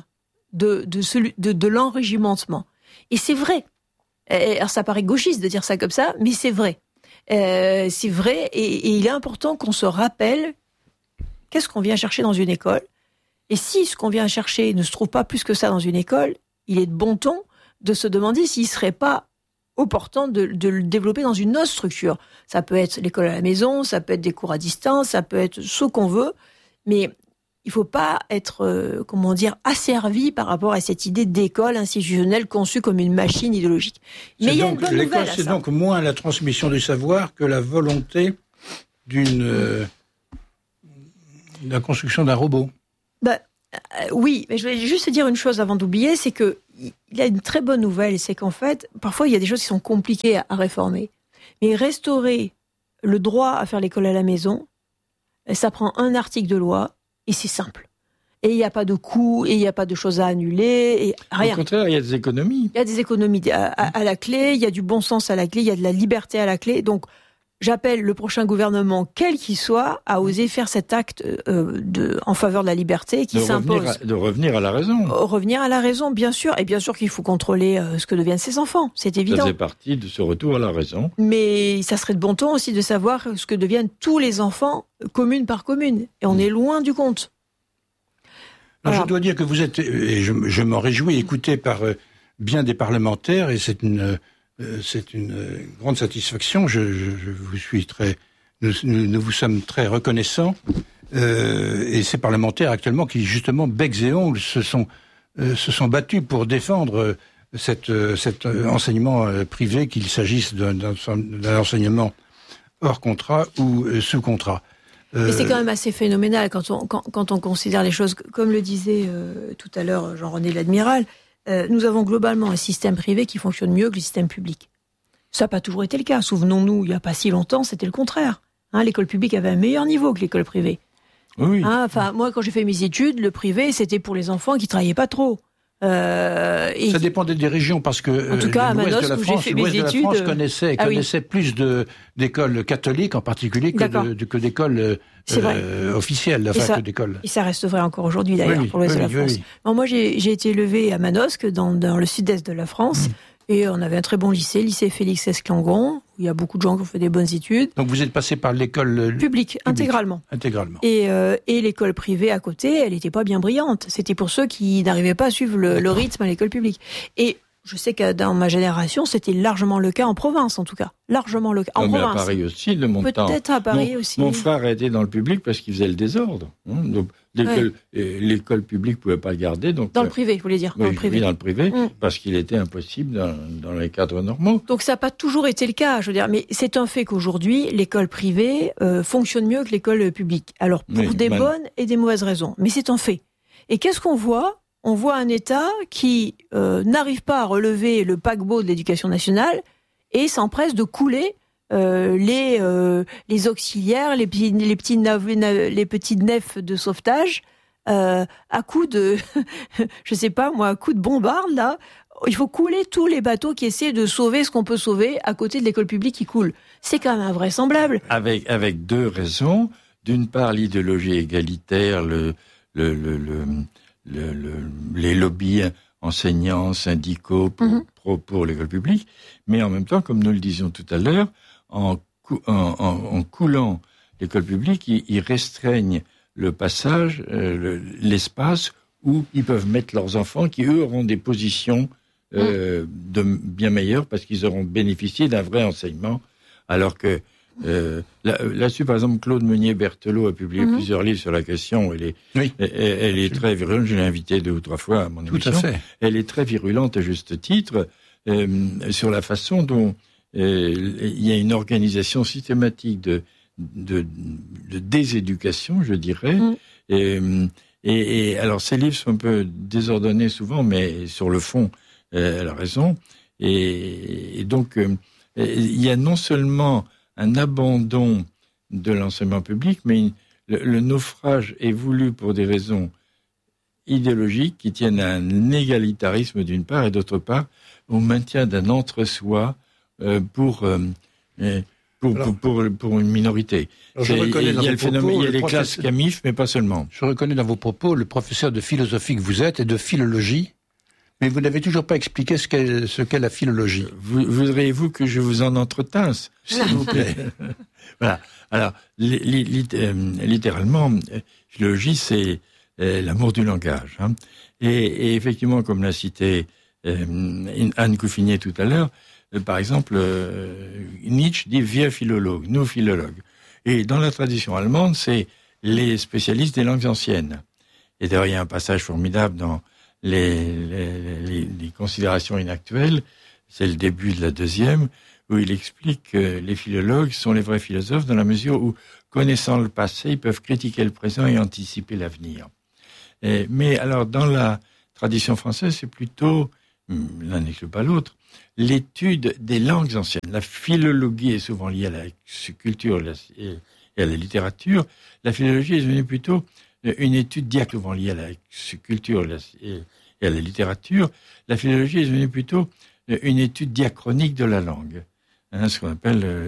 S3: de l'enrégimentement. Et c'est vrai. Alors ça paraît gauchiste de dire ça comme ça, mais c'est vrai. C'est vrai et il est important qu'on se rappelle qu'est-ce qu'on vient chercher dans une école. Et si ce qu'on vient chercher ne se trouve pas plus que ça dans une école, il est de bon ton de se demander s'il ne serait pas opportun de le développer dans une autre structure. Ça peut être l'école à la maison, ça peut être des cours à distance, ça peut être ce qu'on veut, mais il ne faut pas être, asservi par rapport à cette idée d'école institutionnelle conçue comme une machine idéologique. Mais il y a une bonne nouvelle à ça.
S1: C'est donc moins la transmission du savoir que la volonté la construction d'un robot.
S3: Oui, mais je vais juste dire une chose avant d'oublier, c'est que il y a une très bonne nouvelle, c'est qu'en fait, parfois il y a des choses qui sont compliquées à réformer. Mais restaurer le droit à faire l'école à la maison, ça prend un article de loi et c'est simple. Et il n'y a pas de coûts, et il n'y a pas de choses à annuler, et rien.
S2: Au contraire, il y a des économies.
S3: Il y a des économies à la clé, il y a du bon sens à la clé, il y a de la liberté à la clé. Donc, j'appelle le prochain gouvernement, quel qu'il soit, à oser faire cet acte en faveur de la liberté qui s'impose.
S2: De revenir à la raison.
S3: Revenir à la raison, bien sûr. Et bien sûr qu'il faut contrôler ce que deviennent ses enfants. C'est évident.
S2: Ça faisait partie de ce retour à la raison.
S3: Mais ça serait de bon ton aussi de savoir ce que deviennent tous les enfants, commune par commune. Et on est loin du compte.
S1: Alors, je dois dire que vous êtes, et je m'en réjouis, écouté par bien des parlementaires, et c'est une grande satisfaction. Je vous suis nous vous sommes très reconnaissants. Et ces parlementaires actuellement qui justement becs et ongles se sont battus pour défendre cet enseignement privé, qu'il s'agisse d'un enseignement hors contrat ou sous contrat.
S3: Mais c'est quand même assez phénoménal quand on considère les choses, comme le disait tout à l'heure Jean-René Ladmiral. Nous avons globalement un système privé qui fonctionne mieux que le système public. Ça n'a pas toujours été le cas. Souvenons-nous, il n'y a pas si longtemps, c'était le contraire. L'école publique avait un meilleur niveau que l'école privée.
S2: Oui.
S3: Moi, quand j'ai fait mes études, le privé, c'était pour les enfants qui ne travaillaient pas trop.
S1: Ça dépendait des régions, parce que
S3: en tout cas, à Manos,
S1: l'ouest de la France connaissait plus d'écoles catholiques en particulier que d'écoles officielles, que d'écoles.
S3: Et ça reste vrai encore aujourd'hui d'ailleurs pour l'ouest de la France. Oui. Alors, moi, j'ai été élevée à Manosque, dans le sud-est de la France. Et on avait un très bon lycée Félix Esclangon, où il y a beaucoup de gens qui ont fait des bonnes études.
S1: Donc vous êtes passé par l'école
S3: publique, intégralement. Et l'école privée à côté, elle n'était pas bien brillante. C'était pour ceux qui n'arrivaient pas à suivre le rythme à l'école publique. Et je sais que dans ma génération, c'était largement le cas en province, en tout cas. Largement le cas en province.
S2: Mais à Paris aussi, le montant.
S3: Peut-être à Paris aussi.
S2: Mon frère a été dans le public parce qu'il faisait le désordre. Donc, l'école publique ne pouvait pas le garder. Donc,
S3: dans le privé, vous voulez dire.
S2: Dans le privé, parce qu'il était impossible dans les cadres normaux.
S3: Donc ça n'a pas toujours été le cas, je veux dire. Mais c'est un fait qu'aujourd'hui, l'école privée fonctionne mieux que l'école publique. Alors, pour des bonnes et des mauvaises raisons. Mais c'est un fait. Et qu'est-ce qu'on voit ? On voit un État qui n'arrive pas à relever le paquebot de l'éducation nationale et s'empresse de couler les auxiliaires, les petites nefs de sauvetage à coups de, je sais pas moi, à coups de bombarde là. Il faut couler tous les bateaux qui essaient de sauver ce qu'on peut sauver à côté de l'école publique qui coule. C'est quand même invraisemblable.
S2: Avec deux raisons. D'une part, l'idéologie égalitaire, les lobbies enseignants, syndicaux pour l'école publique, mais en même temps, comme nous le disions tout à l'heure, en coulant l'école publique, ils restreignent le passage, l'espace où ils peuvent mettre leurs enfants, qui eux auront des positions de bien meilleures parce qu'ils auront bénéficié d'un vrai enseignement, alors que là-dessus, par exemple, Claude Meunier-Berthelot a publié plusieurs livres sur la question. Elle est très virulente. Je l'ai invitée 2 ou 3 fois à mon émission.
S1: Tout à fait.
S2: Elle est très virulente à juste titre sur la façon dont il y a une organisation systématique de déséducation, je dirais. Et alors, ces livres sont un peu désordonnés souvent, mais sur le fond, elle a raison. Et donc, il y a non seulement un abandon de l'enseignement public, mais le naufrage est voulu pour des raisons idéologiques qui tiennent à un égalitarisme d'une part, et d'autre part, au maintien d'un entre-soi pour une minorité. Il y a le phénomène, il y a les classes CAMIF, mais pas seulement.
S1: Je reconnais dans vos propos le professeur de philosophie que vous êtes et de philologie, mais vous n'avez toujours pas expliqué ce qu'est la philologie.
S2: Voudriez-vous que je vous en entretinsse, s'il vous plaît? Voilà. Alors, littéralement, philologie, c'est l'amour du langage. Et effectivement, comme l'a cité Anne Couffinier tout à l'heure, par exemple, Nietzsche dit « wir Philologen », nous philologues. Et dans la tradition allemande, c'est les spécialistes des langues anciennes. Et d'ailleurs, il y a un passage formidable dans les considérations inactuelles, c'est le début de la deuxième, où il explique que les philologues sont les vrais philosophes dans la mesure où, connaissant le passé, ils peuvent critiquer le présent et anticiper l'avenir. Mais alors, dans la tradition française, c'est plutôt, l'un n'exclut pas l'autre, l'étude des langues anciennes. La philologie est souvent liée à la culture et à la littérature. La philologie est devenue plutôt une étude souvent liée à la culture et à la littérature. La philologie est devenue plutôt une étude diachronique de la langue. Ce qu'on appelle